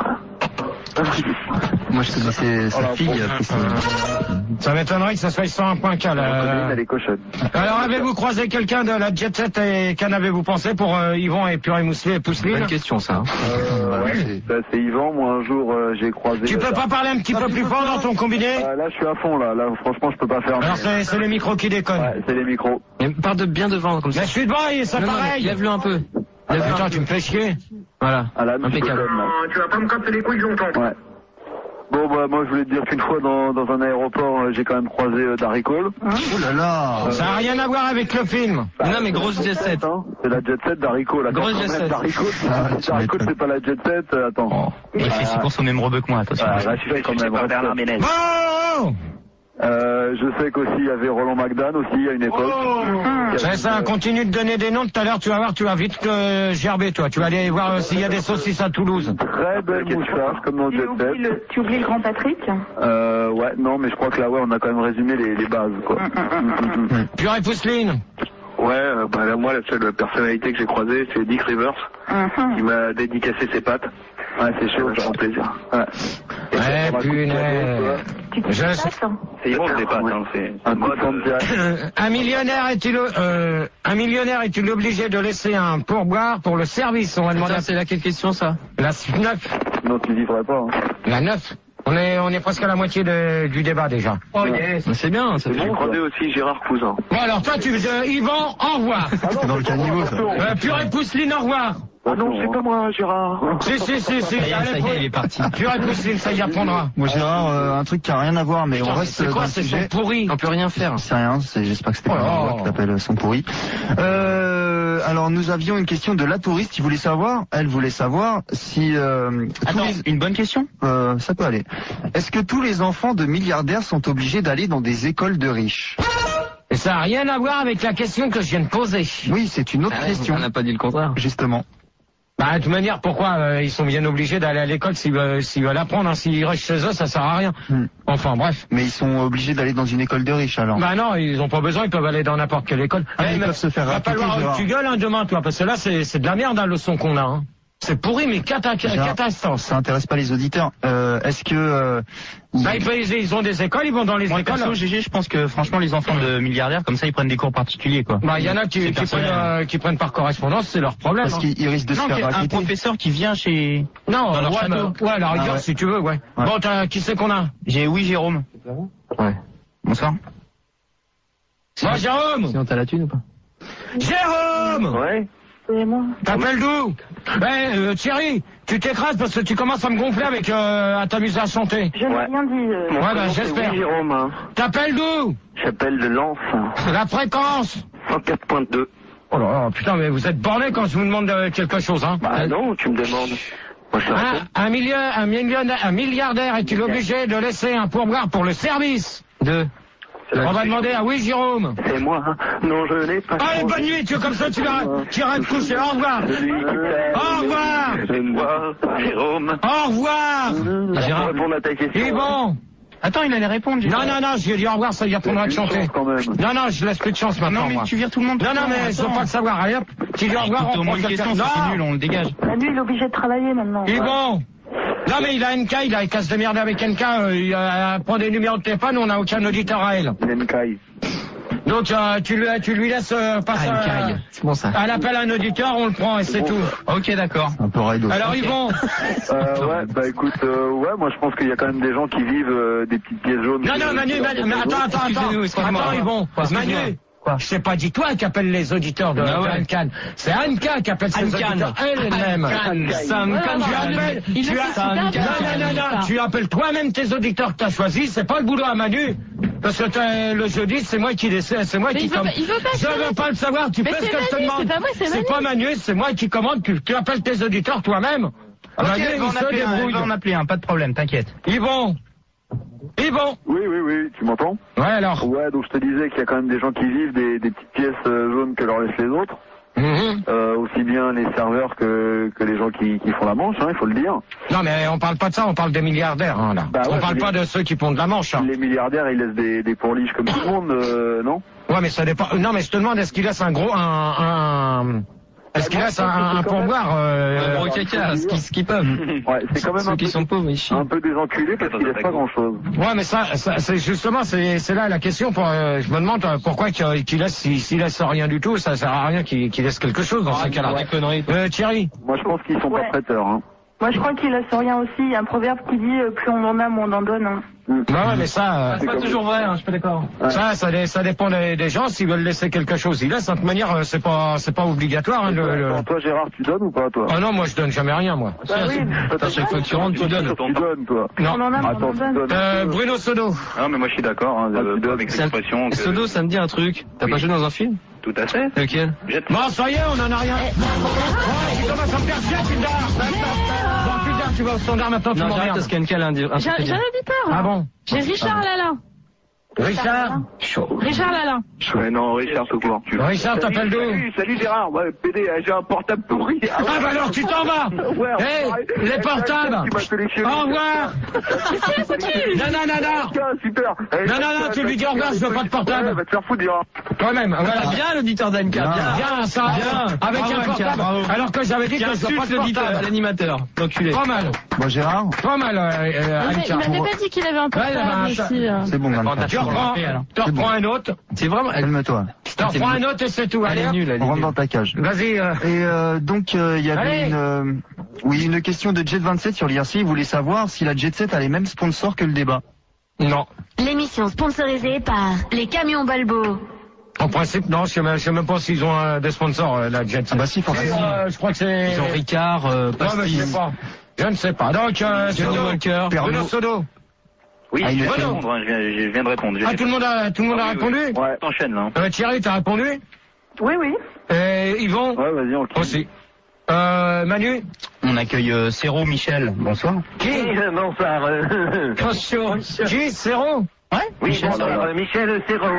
Speaker 3: Moi, je te dis, c'est sa fille, Christine.
Speaker 1: Ça m'étonnerait que ça soit cent un point quatre.
Speaker 4: Corinne, elle
Speaker 1: là.
Speaker 4: est cochonne.
Speaker 1: Alors, avez-vous croisé quelqu'un de la Jet Set et qu'en avez-vous pensé pour euh, Yvan et Purée Mousseline Pousseline?
Speaker 5: Bonne question, ça. hein.
Speaker 4: Euh,
Speaker 3: Ouais,
Speaker 4: ouais,
Speaker 3: c'est-
Speaker 4: bah, c'est Yvan, moi un jour euh, j'ai croisé...
Speaker 1: Tu peux pas parler un petit peu plus fort dans ton combiné?
Speaker 4: Ah, là je suis à fond là, là franchement je peux pas faire...
Speaker 1: Alors, c'est c'est les micros qui déconnent.
Speaker 4: Ouais, c'est les micros.
Speaker 5: Mais parle de bien devant, comme ça.
Speaker 1: Mais je suis devant, et c'est
Speaker 5: Non, non, mais
Speaker 1: pareil.
Speaker 5: lève-le un peu.
Speaker 1: Ah,
Speaker 5: Lève-le un
Speaker 1: putain,
Speaker 5: peu.
Speaker 1: tu me fais chier.
Speaker 5: Voilà.
Speaker 4: Ah là, mais je
Speaker 5: Impeccable.
Speaker 4: cochonne, là.
Speaker 1: Tu vas pas me casser les couilles longtemps.
Speaker 4: Ouais. Bon, bah, moi, je voulais te dire qu'une fois, dans, dans un aéroport, euh, j'ai quand même croisé euh, Darry Cole.
Speaker 3: Oh là là.
Speaker 1: Ça n'a rien à voir avec le film.
Speaker 4: Bah,
Speaker 5: non, mais grosse jet set.
Speaker 4: Hein. C'est la jet set Darry Cole.
Speaker 5: Grosse jet set.
Speaker 4: Darry Cole,
Speaker 3: Ah,
Speaker 4: Darry Cole, c'est pas la jet set. euh, Attends.
Speaker 6: Oh. Il fait six pour son même rebeu que moi, attention.
Speaker 4: Ah, respect quand même.
Speaker 10: Par Bernard Ménez.
Speaker 1: Oh
Speaker 4: Euh, je sais qu'aussi, il y avait Roland McDan aussi, à une époque.
Speaker 1: Ça, ça continue de donner des noms. Tout à l'heure, tu vas voir, tu vas vite euh, gerber, toi. Tu vas aller voir euh, s'il y a des saucisses à Toulouse.
Speaker 4: Très belle moustache, comme dans
Speaker 2: Tu
Speaker 4: Jet
Speaker 2: oublies,
Speaker 4: Set.
Speaker 2: le, tu oublies le grand Patrick.
Speaker 4: Euh, ouais, non, mais je crois que là, ouais, on a quand même résumé les, les bases, quoi.
Speaker 1: Purée Pousseline.
Speaker 10: Ouais, euh, bah, là, moi, la seule personnalité que j'ai croisée, c'est Dick Rivers, qui m'a dédicacé ses pattes.
Speaker 4: Ouais, c'est chaud,
Speaker 10: Ça fait plaisir.
Speaker 4: Ouais.
Speaker 1: Eh, punaise.
Speaker 2: Tu te
Speaker 1: Je-
Speaker 2: passes
Speaker 10: C'est immense des pattes, hein, c'est
Speaker 4: Un
Speaker 10: une
Speaker 4: coup de
Speaker 10: mode,
Speaker 4: forme
Speaker 10: euh,
Speaker 4: direct.
Speaker 1: Un millionnaire est-il euh, un millionnaire est-il obligé de laisser un pourboire pour le service? On va demander.
Speaker 5: Attends, c'est laquelle question, ça?
Speaker 1: La neuf.
Speaker 4: Non, tu vivrais pas. Hein.
Speaker 1: La neuf. On est on est presque à la moitié de- du débat déjà.
Speaker 5: Oh yes. C'est bien, ça fait
Speaker 10: J'ai croisé aussi Gérard Cousin.
Speaker 1: Bon alors toi tu euh, Yvan, au revoir.
Speaker 3: C'est dans le caniveau, ça.
Speaker 1: Euh, Purée Pousseline, au revoir.
Speaker 10: Ah non, c'est pas moi, Gérard.
Speaker 1: Si si si si.
Speaker 6: Ça y est,
Speaker 1: Allez,
Speaker 6: ça y est, il est parti.
Speaker 1: Purée Pousseline, ça y apprendra.
Speaker 3: Moi, Gérard, euh, un truc qui a rien à voir, mais on
Speaker 1: Putain,
Speaker 3: reste
Speaker 1: c'est
Speaker 3: dans
Speaker 1: quoi
Speaker 3: le
Speaker 1: ces
Speaker 3: sujet.
Speaker 1: sons pourris?
Speaker 5: On peut rien faire.
Speaker 3: C'est rien, c'est, j'espère que c'était
Speaker 1: Oh
Speaker 3: pas
Speaker 1: là.
Speaker 3: une voix qui s'appelle son pourri. Euh, alors, nous avions une question de la touriste qui voulait savoir, elle voulait savoir si, euh, tous
Speaker 6: Attends,
Speaker 3: les-
Speaker 6: une bonne question?
Speaker 3: euh, ça peut aller. Est-ce que tous les enfants de milliardaires sont obligés d'aller dans des écoles de riches?
Speaker 1: Et ça n'a rien à voir avec la question que je viens de poser.
Speaker 3: Oui, c'est une autre
Speaker 5: Ah ouais,
Speaker 3: question.
Speaker 5: On n'a pas dit le contraire.
Speaker 3: Justement.
Speaker 1: Bah, de toute manière, pourquoi euh, ils sont bien obligés d'aller à l'école s'ils veulent, s'ils veulent apprendre, hein, s'ils restent chez eux, ça sert à rien.
Speaker 3: Hmm.
Speaker 1: Enfin, bref.
Speaker 3: Mais ils sont obligés d'aller dans une école de riches, alors.
Speaker 1: Bah non, ils ont pas besoin, ils peuvent aller dans n'importe quelle école.
Speaker 3: Ah,
Speaker 1: Eh,
Speaker 3: ils
Speaker 1: mais
Speaker 3: peuvent se faire
Speaker 1: va
Speaker 3: appliquer,
Speaker 1: falloir
Speaker 3: Gérard.
Speaker 1: que tu gueules hein, demain, toi, parce que là, c'est, c'est de la merde, hein, le son qu'on a. Hein. C'est pourri, mais cata-
Speaker 3: Gérard,
Speaker 1: catastrophe.
Speaker 3: Ça intéresse pas les auditeurs. Euh, est-ce que, euh,
Speaker 1: Bah, ils, peuvent- ils ont des écoles, ils vont dans les
Speaker 6: Moi,
Speaker 1: écoles.
Speaker 6: perso, G G, je pense que franchement, les enfants de milliardaires, comme ça, ils prennent des cours particuliers, quoi.
Speaker 1: Bah, il y en a qui,
Speaker 6: C'est
Speaker 1: qui, prennent,
Speaker 6: personnel.
Speaker 1: euh, qui prennent par correspondance, c'est leur problème.
Speaker 3: parce
Speaker 1: hein.
Speaker 3: qu'ils ils risquent de se
Speaker 6: Non,
Speaker 3: faire
Speaker 6: un
Speaker 3: raqueter?
Speaker 6: professeur qui vient chez...
Speaker 1: Non,
Speaker 6: dans leur
Speaker 1: ouais,
Speaker 6: château.
Speaker 1: mais- ouais, à la rigueur,
Speaker 3: Ah ouais.
Speaker 1: si tu veux, ouais.
Speaker 3: Ouais.
Speaker 1: Bon, t'as- qui c'est qu'on a?
Speaker 6: J'ai oui, Jérôme.
Speaker 5: Ouais.
Speaker 6: Bonsoir.
Speaker 1: Moi, Jérôme!
Speaker 5: Sinon, t'as la thune ou pas?
Speaker 1: Jérôme!
Speaker 10: Ouais.
Speaker 2: C'est moi.
Speaker 1: T'appelles d'où? Ben, euh, Thierry, tu t'écrases parce que tu commences à me gonfler avec, euh, à t'amuser à chanter.
Speaker 2: Je n'ai
Speaker 10: Ouais.
Speaker 2: rien dit. euh.
Speaker 10: Mon
Speaker 1: Ouais, bah,
Speaker 10: prénom, c'est
Speaker 1: j'espère.
Speaker 10: oui, Jérôme. Hein.
Speaker 1: T'appelles d'où?
Speaker 10: J'appelle de Lens.
Speaker 1: La fréquence.
Speaker 10: cent quatre point deux.
Speaker 1: Oh là là, putain, mais vous êtes borné quand je vous demande euh, quelque chose, hein.
Speaker 10: Bah non, tu me demandes. Moi, je te
Speaker 1: Un,
Speaker 10: réponds.
Speaker 1: un, million, un, millionnaire, un milliardaire est-il obligé de laisser un pourboire pour le service?
Speaker 5: Deux.
Speaker 1: On va demander à oui, Jérôme.
Speaker 10: C'est moi. Hein. Non, je n'ai pas.
Speaker 1: Allez,
Speaker 10: changé.
Speaker 1: bonne nuit, tu comme ça, tu vas, tu iras te coucher. Au revoir.
Speaker 10: Celui qui t'aime.
Speaker 1: Au revoir.
Speaker 10: C'est moi, Jérôme.
Speaker 1: Au revoir.
Speaker 10: Je vais répondre à ta question.
Speaker 1: Et bon.
Speaker 6: Attends, il allait répondre. Gérard.
Speaker 1: Non, non, non, je lui ai dit au revoir, ça y apprendra à chanter.
Speaker 4: Quand même.
Speaker 1: Non, non, je laisse plus de chance maintenant.
Speaker 6: Non, mais
Speaker 1: moi.
Speaker 6: tu vires tout le monde.
Speaker 1: Non, non, mais je veux pas le savoir. Allez hop, tu dis au revoir,
Speaker 6: Écoute, au
Speaker 1: on
Speaker 6: moins
Speaker 1: prend
Speaker 6: une
Speaker 1: quelqu'un.
Speaker 6: question, ça c'est
Speaker 1: Non.
Speaker 6: nul, on le dégage.
Speaker 2: Manu, il est obligé de travailler maintenant.
Speaker 1: Il est bon. Non, mais il a N K, il a qu'à se démerder avec N K, euh, il a, prend des numéros de téléphone, on n'a aucun auditeur à elle.
Speaker 4: Nenkai.
Speaker 1: Donc, euh, tu, lui, tu lui laisses euh, passer
Speaker 5: Ah, une
Speaker 1: euh,
Speaker 5: caille. C'est bon, ça.
Speaker 1: à l'appel à un auditeur, on le prend et c'est tout.
Speaker 6: Ok, d'accord.
Speaker 3: Un peu raide aussi.
Speaker 1: Alors, ils vont.
Speaker 4: Euh, ouais, bah écoute, euh, ouais, moi je pense qu'il y a quand même des gens qui vivent euh, des petites pièces jaunes.
Speaker 1: Non, non, Manu, Manu, mais attends, attends, attends.
Speaker 5: Excusez-nous, excusez-moi.
Speaker 1: Attends, ils vont.
Speaker 5: Excusez-moi.
Speaker 1: Manu. Je sais pas dit toi qui appelle les auditeurs de,
Speaker 5: Ah
Speaker 1: de
Speaker 5: ouais.
Speaker 1: Anne-Can. C'est Anne-Can qui appelle ses
Speaker 5: Anne-Can.
Speaker 1: auditeurs elle-même.
Speaker 5: Anne-Can. Sam
Speaker 1: Ouais,
Speaker 5: Can.
Speaker 1: tu appelles,
Speaker 11: Il
Speaker 1: tu
Speaker 11: le
Speaker 1: as-
Speaker 11: fait super
Speaker 1: non,
Speaker 11: bien.
Speaker 1: non, non, non, tu appelles toi-même tes auditeurs que t'as choisis, c'est pas le boulot à Manu. Parce que t'as- le jeudi, c'est moi qui décide, c'est moi
Speaker 11: Mais
Speaker 1: qui
Speaker 11: il veut
Speaker 1: commande.
Speaker 11: pas- il veut pas que
Speaker 1: Je
Speaker 11: ça
Speaker 1: veux
Speaker 11: reste-
Speaker 1: pas le savoir, tu
Speaker 11: Mais
Speaker 1: fais ce
Speaker 11: c'est
Speaker 1: que je te
Speaker 11: Manu,
Speaker 1: demande.
Speaker 11: c'est pas moi, c'est Manu.
Speaker 1: pas Manu, c'est moi qui commande, tu, tu appelles tes auditeurs toi-même.
Speaker 6: Ok,
Speaker 1: Manu,
Speaker 6: on
Speaker 1: il
Speaker 6: va en
Speaker 1: se
Speaker 6: appeler un,
Speaker 1: débrouille.
Speaker 6: on va en appeler un, pas de problème, t'inquiète.
Speaker 1: Ils vont. Ils vont.
Speaker 4: Oui, oui, oui, tu m'entends?
Speaker 1: Ouais, alors.
Speaker 4: Ouais, donc je te disais qu'il y a quand même des gens qui vivent des, des petites pièces euh, jaunes que leur laissent les autres.
Speaker 1: Mhm.
Speaker 4: Euh, aussi bien les serveurs que, que les gens qui, qui font la manche, hein, il faut le dire.
Speaker 1: Non, mais on parle pas de ça, on parle des milliardaires, hein, là.
Speaker 4: Bah ouais,
Speaker 1: on parle
Speaker 4: mais-
Speaker 1: pas de ceux qui font de la manche, hein.
Speaker 4: Les milliardaires, ils laissent des, des pourliches comme tout le monde, euh, non?
Speaker 1: Ouais, mais ça dépend. Non, mais je te demande, est-ce qu'il laisse un gros, un, un... est-ce qu'il laisse un, un pourboire, euh...
Speaker 5: Un gros caca, ce qu'ils ce qu'ils peuvent.
Speaker 4: Ouais, c'est quand même
Speaker 5: Ceux
Speaker 4: un
Speaker 5: qui
Speaker 4: peu,
Speaker 5: sont pauvres, ils chient.
Speaker 4: un peu des enculés parce qu'ils laissent pas grand-chose.
Speaker 1: Ouais, mais ça, ça c'est justement, c'est, c'est là la question. Pour, euh, je me demande euh, pourquoi qu'il qu'il laisse, s'il s'il laisse rien du tout, ça sert à rien qu'il qu'il laisse quelque chose dans
Speaker 5: Ah,
Speaker 1: ces cas-là.
Speaker 5: des conneries.
Speaker 1: Euh, Thierry.
Speaker 4: Moi, je pense qu'ils sont
Speaker 2: Ouais.
Speaker 4: pas prêteurs, hein.
Speaker 2: Moi, je crois qu'il laisse rien aussi. Il y a un proverbe qui dit euh, plus on en a, moins on en donne. Hein.
Speaker 1: Non, mais ça, euh,
Speaker 6: C'est pas toujours vrai, hein, je suis pas d'accord.
Speaker 1: ça, ça, dé- ça dépend des, des gens. S'ils veulent laisser quelque chose, ils laissent. De toute manière, euh, c'est pas, c'est pas obligatoire. Hein, le, le...
Speaker 4: Toi, Gérard, tu donnes ou pas, toi?
Speaker 1: Ah non, moi je donne jamais rien, moi.
Speaker 2: Bah oui.
Speaker 5: À chaque fois que tu rentres, tu donnes.
Speaker 4: Tu donnes, toi.
Speaker 1: Non.
Speaker 2: On en a, moins on en donne.
Speaker 1: Euh, Bruno Sodo.
Speaker 8: Non, mais moi je suis d'accord, hein, euh, avec
Speaker 5: Ça-
Speaker 8: l'expression. que-
Speaker 5: Sodo, ça me dit un truc. T'as pas joué dans un film?
Speaker 8: Tout à fait.
Speaker 5: Lequel?
Speaker 8: Jette-
Speaker 1: Bon, ça y est, on en a rien. Ouais, tu commences à me faire chier, tu dors. Bon, tu dors, tu vas au standard maintenant, tu
Speaker 5: Non, j'arrête
Speaker 1: m'emmerdes.
Speaker 5: parce qu'il y a un
Speaker 11: J'ai
Speaker 5: un truc à
Speaker 11: j'ai
Speaker 5: dire.
Speaker 11: un auditeur.
Speaker 1: Ah bon?
Speaker 11: J'ai Richard Lalin.
Speaker 1: Richard?
Speaker 11: Richard Lalin.
Speaker 4: Ouais, non, Richard, tout court.
Speaker 1: Richard, t'appelles d'où?
Speaker 10: Salut, salut Gérard, ouais, P D, j'ai un portable pourri.
Speaker 1: Ah bah alors tu t'en vas.
Speaker 10: Ouais,
Speaker 1: Hé,
Speaker 10: ouais.
Speaker 1: les portables.
Speaker 10: Tu m'as sélectionné.
Speaker 1: Au revoir. Non, non, non, non.
Speaker 10: Tiens, super. Eh,
Speaker 1: Non, non, non, tu lui dis au revoir, je veux pas de portable.
Speaker 10: Ouais, va te faire foutre, Gérard.
Speaker 1: Quand même, voilà.
Speaker 5: Bien l'auditeur d'A N K, bien.
Speaker 1: Bien, ça,
Speaker 5: Bien.
Speaker 1: avec
Speaker 5: Bravo,
Speaker 1: un
Speaker 5: Anka,
Speaker 1: portable.
Speaker 5: bravo.
Speaker 1: Alors que j'avais dit
Speaker 5: Qui
Speaker 1: que je veux pas
Speaker 5: insulte
Speaker 1: de
Speaker 5: l'auditeur,
Speaker 1: portable.
Speaker 5: l'animateur. L'enculé.
Speaker 1: Pas mal,
Speaker 3: Bon, Gérard,
Speaker 1: pas mal, euh, euh,
Speaker 11: Il m'avait-
Speaker 1: Anka.
Speaker 11: il m'avait pas dit qu'il avait un
Speaker 1: Ouais, il avait un
Speaker 11: portable
Speaker 1: chat.
Speaker 11: aussi. euh.
Speaker 3: c'est bon, vingt-quatre.
Speaker 1: Tu reprends, tu reprends un autre,
Speaker 5: C'est vraiment.
Speaker 3: Calme-toi.
Speaker 1: tu reprends un autre et c'est tout.
Speaker 5: Elle
Speaker 1: Allez,
Speaker 5: est
Speaker 1: hop.
Speaker 5: nulle, elle est
Speaker 3: On rentre
Speaker 5: nulle.
Speaker 3: dans ta cage.
Speaker 1: Vas-y, euh,
Speaker 3: Et euh, donc, euh, il y avait
Speaker 1: Allez.
Speaker 3: une, euh, oui, une question de Jet vingt-sept sur l'I R C. Il voulait savoir si la Jet set a les mêmes sponsors que le débat.
Speaker 1: non.
Speaker 9: L'émission sponsorisée par les camions Balbo.
Speaker 1: En principe, non, je sais même, je sais même pas s'ils ont euh, des sponsors, euh, la Jet.
Speaker 3: Ah bah si, forcément.
Speaker 1: Euh, je crois que c'est...
Speaker 5: Ils ont Ricard, euh,
Speaker 1: Non, mais je
Speaker 5: Pastis.
Speaker 1: sais pas. Je ne sais pas. Donc, euh,
Speaker 5: Johnny
Speaker 1: Sodo.
Speaker 5: Walker.
Speaker 1: Bruno Sodo.
Speaker 8: Oui,
Speaker 3: Ah, il
Speaker 8: je
Speaker 3: est
Speaker 8: viens de
Speaker 3: fait.
Speaker 8: répondre, hein, je viens, je viens de répondre.
Speaker 1: Ah, tout le monde a, tout le monde a
Speaker 8: Oui,
Speaker 1: répondu?
Speaker 8: oui. Ouais. T'enchaînes, là. hein.
Speaker 1: Euh, Thierry, t'as répondu?
Speaker 2: Oui, oui.
Speaker 1: Et Yvon?
Speaker 4: Ouais, vas-y, on le quitte.
Speaker 1: Aussi. Euh, Manu?
Speaker 6: On accueille euh, Céro Michel. Bonsoir.
Speaker 1: Qui?
Speaker 7: Bonsoir. euh,
Speaker 1: Qui? Zéro?
Speaker 6: Ouais.
Speaker 7: Oui,
Speaker 6: Michel.
Speaker 7: bonsoir, euh, Michel Serrault.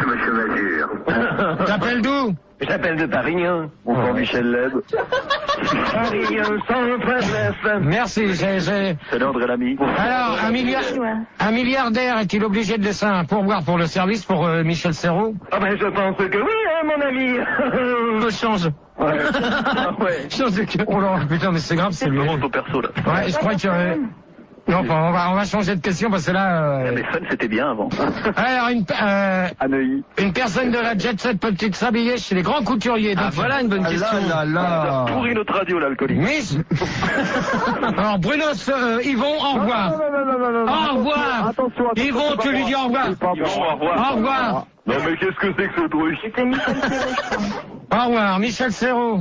Speaker 1: T'appelles d'où?
Speaker 7: J'appelle de Parignon.
Speaker 4: Bonsoir, Michel Led.
Speaker 7: Parignon cent vingt-neuf.
Speaker 1: Merci, j'ai, j'ai...
Speaker 4: Salut, André Lamy.
Speaker 1: Alors, un milliard, un milliardaire est-il obligé de laisser un pourboire pour le service pour euh, Michel Serrault?
Speaker 7: Ah ben je pense que oui, hein, mon ami.
Speaker 1: Je change.
Speaker 7: Ouais. Ah ouais.
Speaker 1: Change de cœur. Oh là, putain, mais c'est grave, c'est lui.
Speaker 8: Vraiment ton perso, là.
Speaker 1: Ouais, je crois que... euh, Non, enfin, on va, on va changer de question parce que là... euh,
Speaker 8: Mais Fun, c'était bien avant.
Speaker 1: Alors, une, euh,
Speaker 4: À Neuilly.
Speaker 1: une personne de la Jet Set peut-il s'habiller chez les grands couturiers?
Speaker 5: Ah,
Speaker 1: Donc,
Speaker 5: voilà une bonne
Speaker 3: Ah
Speaker 5: question.
Speaker 3: là là là.
Speaker 4: Pourri notre radio, l'alcoolique.
Speaker 1: Miss. Alors, Bruno, euh, Yvon, au revoir.
Speaker 4: Non, non, non, non, non, non.
Speaker 1: Au revoir.
Speaker 4: Attention, attention.
Speaker 1: Yvon,
Speaker 4: c'est pas
Speaker 1: tu lui
Speaker 4: moi.
Speaker 1: dis au revoir.
Speaker 4: C'est pas moi.
Speaker 8: Au revoir.
Speaker 1: Au revoir.
Speaker 8: Non, mais qu'est-ce que c'est que ce truc?
Speaker 2: C'était Michel Serrault, je crois.
Speaker 1: Au revoir, Michel Serrault.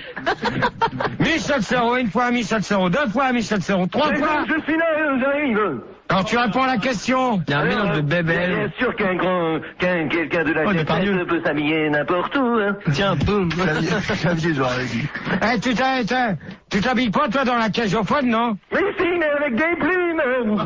Speaker 1: Michel Serrault, une fois à Michel Serrault, deux fois à Michel Serrault, trois fois.
Speaker 7: Je suis là, j'arrive.
Speaker 1: Alors, tu réponds à la question.
Speaker 5: Il y a un mélange de
Speaker 7: Bien
Speaker 5: bébel.
Speaker 7: sûr qu'un grand, qu'un quelqu'un de la
Speaker 6: Oh,
Speaker 7: Jet
Speaker 6: mais pas
Speaker 7: Set
Speaker 6: mieux.
Speaker 7: peut s'habiller n'importe où. Hein.
Speaker 5: Tiens, un peu.
Speaker 3: Clavier, clavier, j'aurais dit.
Speaker 1: Eh, tu t'as- t'as- tu t'habilles pas, toi, dans la cage au fun, non?
Speaker 7: Mais si, mais avec des plumes.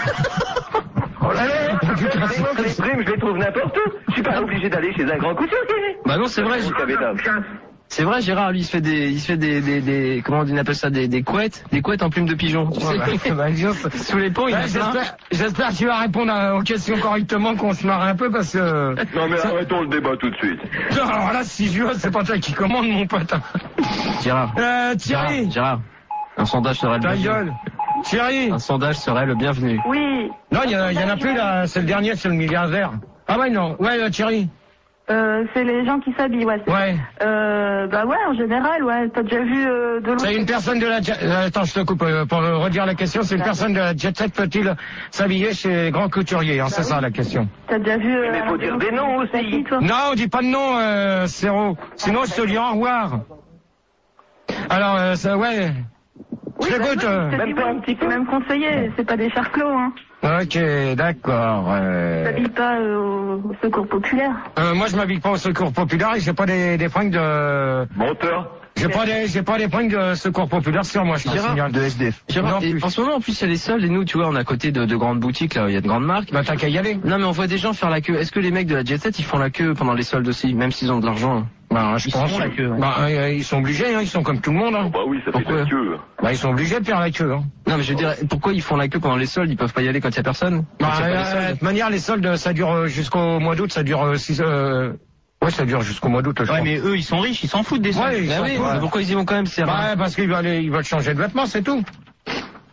Speaker 7: Allez, les plumes, je les trouve n'importe où. Je suis pas obligé d'aller chez un grand couturier.
Speaker 5: Bah non, c'est vrai. C'est vrai, Gérard, lui, il se fait des, il se fait des, des, des comment on appelle ça, des, des couettes, des couettes en plume de pigeon. Tu sais,
Speaker 1: bah, bah, dis donc.
Speaker 5: sous les ponts, il
Speaker 1: Ouais,
Speaker 5: a plein.
Speaker 1: j'espère, j'espère que tu vas répondre à- aux questions correctement, qu'on se marre un peu, parce que...
Speaker 8: Non, mais arrêtons le débat tout de suite.
Speaker 1: Non, alors là, si je veux, c'est pas toi qui commande, mon pote.
Speaker 5: Gérard.
Speaker 1: Euh,
Speaker 5: Gérard,
Speaker 1: Thierry.
Speaker 5: Gérard. Un sondage serait le
Speaker 1: Ta
Speaker 5: bienvenu.
Speaker 1: gueule. Thierry.
Speaker 5: Un sondage serait le bienvenu.
Speaker 2: Oui.
Speaker 1: Non, il y, en- il y en a plus, là. C'est le dernier, c'est le milliardaire. Ah ouais, non. Ouais, euh, Thierry.
Speaker 2: Euh, c'est les gens qui s'habillent, ouais. c'est-
Speaker 1: Ouais.
Speaker 2: Euh, bah ouais, en général, ouais. T'as déjà vu euh, de l'autre.
Speaker 1: C'est une personne de la... Jet- euh, Attends, je te coupe euh, pour euh, redire la question. C'est une personne de la Jet Set peut-il s'habiller chez les grands couturiers, hein, c'est ça la question.
Speaker 2: T'as déjà vu. Euh,
Speaker 7: Mais faut dire des noms aussi.
Speaker 2: toi.
Speaker 1: Non, on dit pas de nom, euh, Céro. Sinon, je te dis au revoir. Alors, euh, ça, ouais.
Speaker 2: Oui,
Speaker 1: Je
Speaker 2: bah
Speaker 1: t'écoute.
Speaker 2: oui,
Speaker 1: euh.
Speaker 2: je te dis, oui, c'est même conseillé, c'est pas des charclos, hein.
Speaker 1: Ok, d'accord. Euh...
Speaker 2: T'habilles pas euh, au au secours populaire.
Speaker 1: Euh, moi, je m'habille pas au secours populaire et j'ai pas des, des fringues de...
Speaker 8: Menteur.
Speaker 1: J'ai pas des, j'ai pas des fringues de secours populaire sur moi, je te
Speaker 5: Gérard,
Speaker 1: signale.
Speaker 3: De S D F.
Speaker 5: Gérard,
Speaker 1: Non
Speaker 5: et
Speaker 1: plus.
Speaker 5: en ce moment, en plus, il y a les soldes et nous, tu vois, on est à côté de, de grandes boutiques, là, où il y a de grandes marques.
Speaker 1: Bah, t'as qu'à y aller.
Speaker 5: Non, mais on voit des gens faire la queue. Est-ce que les mecs de la Jet Set, ils font la queue pendant les soldes aussi, même s'ils ont de l'argent?
Speaker 1: Bah, je
Speaker 6: Ils
Speaker 1: pense.
Speaker 6: font la queue, ouais.
Speaker 1: Bah, euh, ils sont obligés, hein, ils sont comme tout le monde, hein.
Speaker 8: Bah oui, ça fait
Speaker 5: Pourquoi
Speaker 8: la queue.
Speaker 1: Bah, ils sont obligés de faire la queue, hein.
Speaker 5: Non, mais je veux dire, pourquoi ils font la queue pendant les soldes? Ils peuvent pas y aller quand il y a personne?
Speaker 1: Bah,
Speaker 5: Quand il y a pas les
Speaker 1: euh,
Speaker 5: soldes.
Speaker 1: de toute manière, les soldes, ça dure euh, jusqu'au mois d'août, ça dure euh, six, euh... ouais, ça dure jusqu'au mois d'août, je
Speaker 6: Ouais,
Speaker 1: crois.
Speaker 6: mais eux, ils sont riches, ils s'en foutent des
Speaker 1: Ouais,
Speaker 6: soldes.
Speaker 1: ils
Speaker 5: Bah
Speaker 1: sont-
Speaker 5: oui,
Speaker 1: ouais.
Speaker 5: mais pourquoi ils y vont quand même? C'est
Speaker 1: Bah, parce qu'ils veulent, aller- ils veulent changer de vêtements, c'est tout.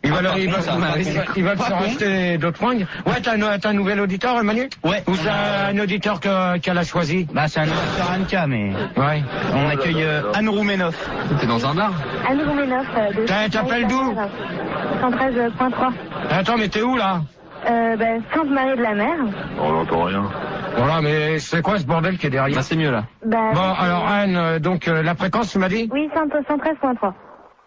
Speaker 1: Ils veulent,
Speaker 6: Ah,
Speaker 1: ils
Speaker 6: par
Speaker 1: veulent,
Speaker 6: contre, ça,
Speaker 1: ils veulent,
Speaker 6: par
Speaker 1: ils veulent
Speaker 6: contre.
Speaker 1: se racheter d'autres fringues. Ouais, t'as un, t'as un nouvel auditeur, Manu?
Speaker 6: Ouais.
Speaker 1: Ou c'est un auditeur que, qu'elle a choisi?
Speaker 6: Bah, c'est un auditeur Anka, mais.
Speaker 1: Ouais.
Speaker 6: On accueille euh, Anne Roumenoff.
Speaker 5: T'es dans un bar?
Speaker 12: Anne Roumenoff. Euh, de
Speaker 1: T'as- t'appelles d'où?
Speaker 12: cent treize point trois.
Speaker 1: Attends, mais t'es où, là?
Speaker 12: Euh, ben, Sainte-Marie-de-la-Mer.
Speaker 8: On n'entend rien.
Speaker 1: Voilà, mais c'est quoi ce bordel qui est derrière?
Speaker 5: Bah, c'est mieux là.
Speaker 12: Bah,
Speaker 1: Bon, alors, Anne, euh, donc, euh, la fréquence, tu m'as dit?
Speaker 12: oui, cent treize point trois.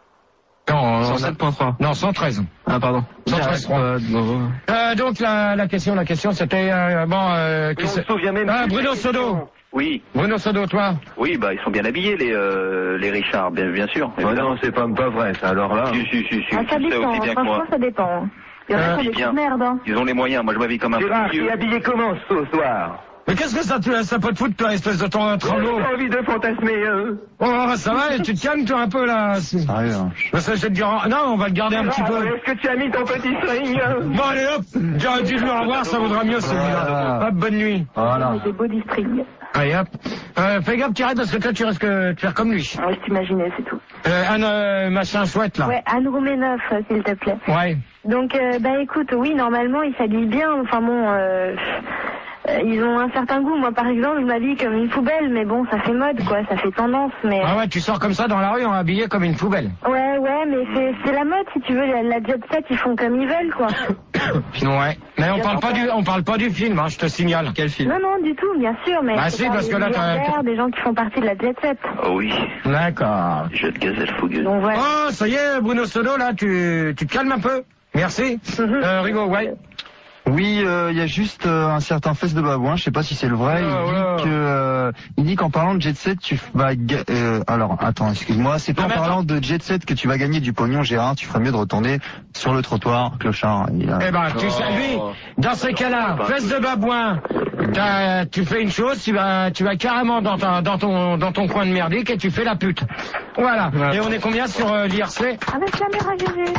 Speaker 1: Non,
Speaker 5: cent sept point trois.
Speaker 1: Non, cent treize.
Speaker 5: Ah, pardon.
Speaker 1: cent treize point trois.
Speaker 5: Euh, bon,
Speaker 1: Euh, donc, la, la question, la question, c'était, euh, bon, euh,
Speaker 7: On se souvient même
Speaker 1: Ah,
Speaker 7: plus de
Speaker 1: Bruno
Speaker 7: la question.
Speaker 1: Sodo.
Speaker 7: Oui,
Speaker 1: Bruno Sodo, toi?
Speaker 7: oui, bah ils sont bien habillés les euh, les Richards, bien, bien sûr.
Speaker 8: Ah non, c'est pas, pas vrai, ça, alors là.
Speaker 7: Si, si, si, si,
Speaker 12: Ah, ça
Speaker 7: tu sais
Speaker 12: dépend,
Speaker 7: aussi bien que
Speaker 12: franchement,
Speaker 7: moi.
Speaker 12: ça dépend. Il y en a
Speaker 1: Euh,
Speaker 12: qui ont des
Speaker 7: bien.
Speaker 12: coups de merde, hein.
Speaker 7: Ils ont les moyens, moi je m'habille comme un
Speaker 10: Gérard,
Speaker 7: vieux.
Speaker 10: t'es habillé comment ce soir?
Speaker 1: Mais qu'est-ce que ça, te- ça peut te foutre, toi, espèce de ton tremblot?
Speaker 10: J'ai envie de fantasmer, hein.
Speaker 1: Oh, ça va, tu te calmes, toi, un peu, là. C'est-
Speaker 3: Sérieux, hein.
Speaker 1: Parce que je vais te dire, non, on va le garder un petit
Speaker 10: Gérard,
Speaker 1: peu.
Speaker 10: est-ce que tu as mis ton petit string, hein?
Speaker 1: Bon, allez, hop, j'aurais dû le revoir, ça vaudra mieux, celui-là.
Speaker 3: Voilà.
Speaker 1: Hop, bonne nuit.
Speaker 3: Voilà.
Speaker 12: Avec des body strings.
Speaker 1: Allez, hop. Euh, fais gaffe, tu arrêtes, parce que toi, tu risques de faire comme lui.
Speaker 12: Ouais, je t'imaginais, c'est tout.
Speaker 1: Euh, un euh, machin chouette, là.
Speaker 12: Ouais, Anne Roumenoff, euh, s'il te plaît.
Speaker 1: Ouais.
Speaker 12: Donc, euh, bah écoute, oui, normalement, ils s'habillent bien. Enfin bon, euh, euh, ils ont un certain goût. Moi, par exemple, je m'habille comme une poubelle, mais bon, ça fait mode, quoi. Ça fait tendance, mais...
Speaker 1: Ah ouais, tu sors comme ça dans la rue, on est habillé comme une poubelle.
Speaker 12: Ouais, ouais, mais c'est c'est la mode, si tu veux. La, la jet set, ils font comme ils veulent, quoi.
Speaker 1: Ouais. Mais on parle pas du, on parle pas du film, hein, je te signale.
Speaker 5: Quel film?
Speaker 12: Non, non, du tout, bien sûr, mais...
Speaker 1: Bah
Speaker 12: c'est
Speaker 1: si,
Speaker 12: pas
Speaker 1: parce
Speaker 12: des
Speaker 1: que là, t'as-
Speaker 12: milliardaires, des gens qui font partie de la jet set.
Speaker 7: Oh oui,
Speaker 1: D'accord.
Speaker 7: jeune gazelle fougueuse.
Speaker 12: Donc voilà.
Speaker 1: Oh, ça y est, Bruno Sodo, là, tu, tu te calmes un peu. Merci. Euh, Rigo, ouais.
Speaker 3: Oui, euh, il y a juste euh, un certain fesse de babouin, je sais pas si c'est le vrai.
Speaker 1: Ouais,
Speaker 3: il dit
Speaker 1: ouais.
Speaker 3: que, euh, il dit qu'en parlant de jet set, tu vas. ga- Euh, alors, attends, excuse-moi, c'est pas
Speaker 1: Non,
Speaker 3: en
Speaker 1: mais
Speaker 3: parlant de jet set que tu vas gagner du pognon, Gérard. Tu ferais mieux de retourner sur le trottoir, clochard. Il a-
Speaker 1: Eh ben, tu sais, lui, dans ces cas-là, fesse de babouin, t'as- tu fais une chose, tu vas, tu vas carrément dans, ta, dans ton, dans ton coin de merdique et tu fais la pute. Voilà. Et on est combien sur euh, l'I R C?
Speaker 12: Avec la mère à Gégé.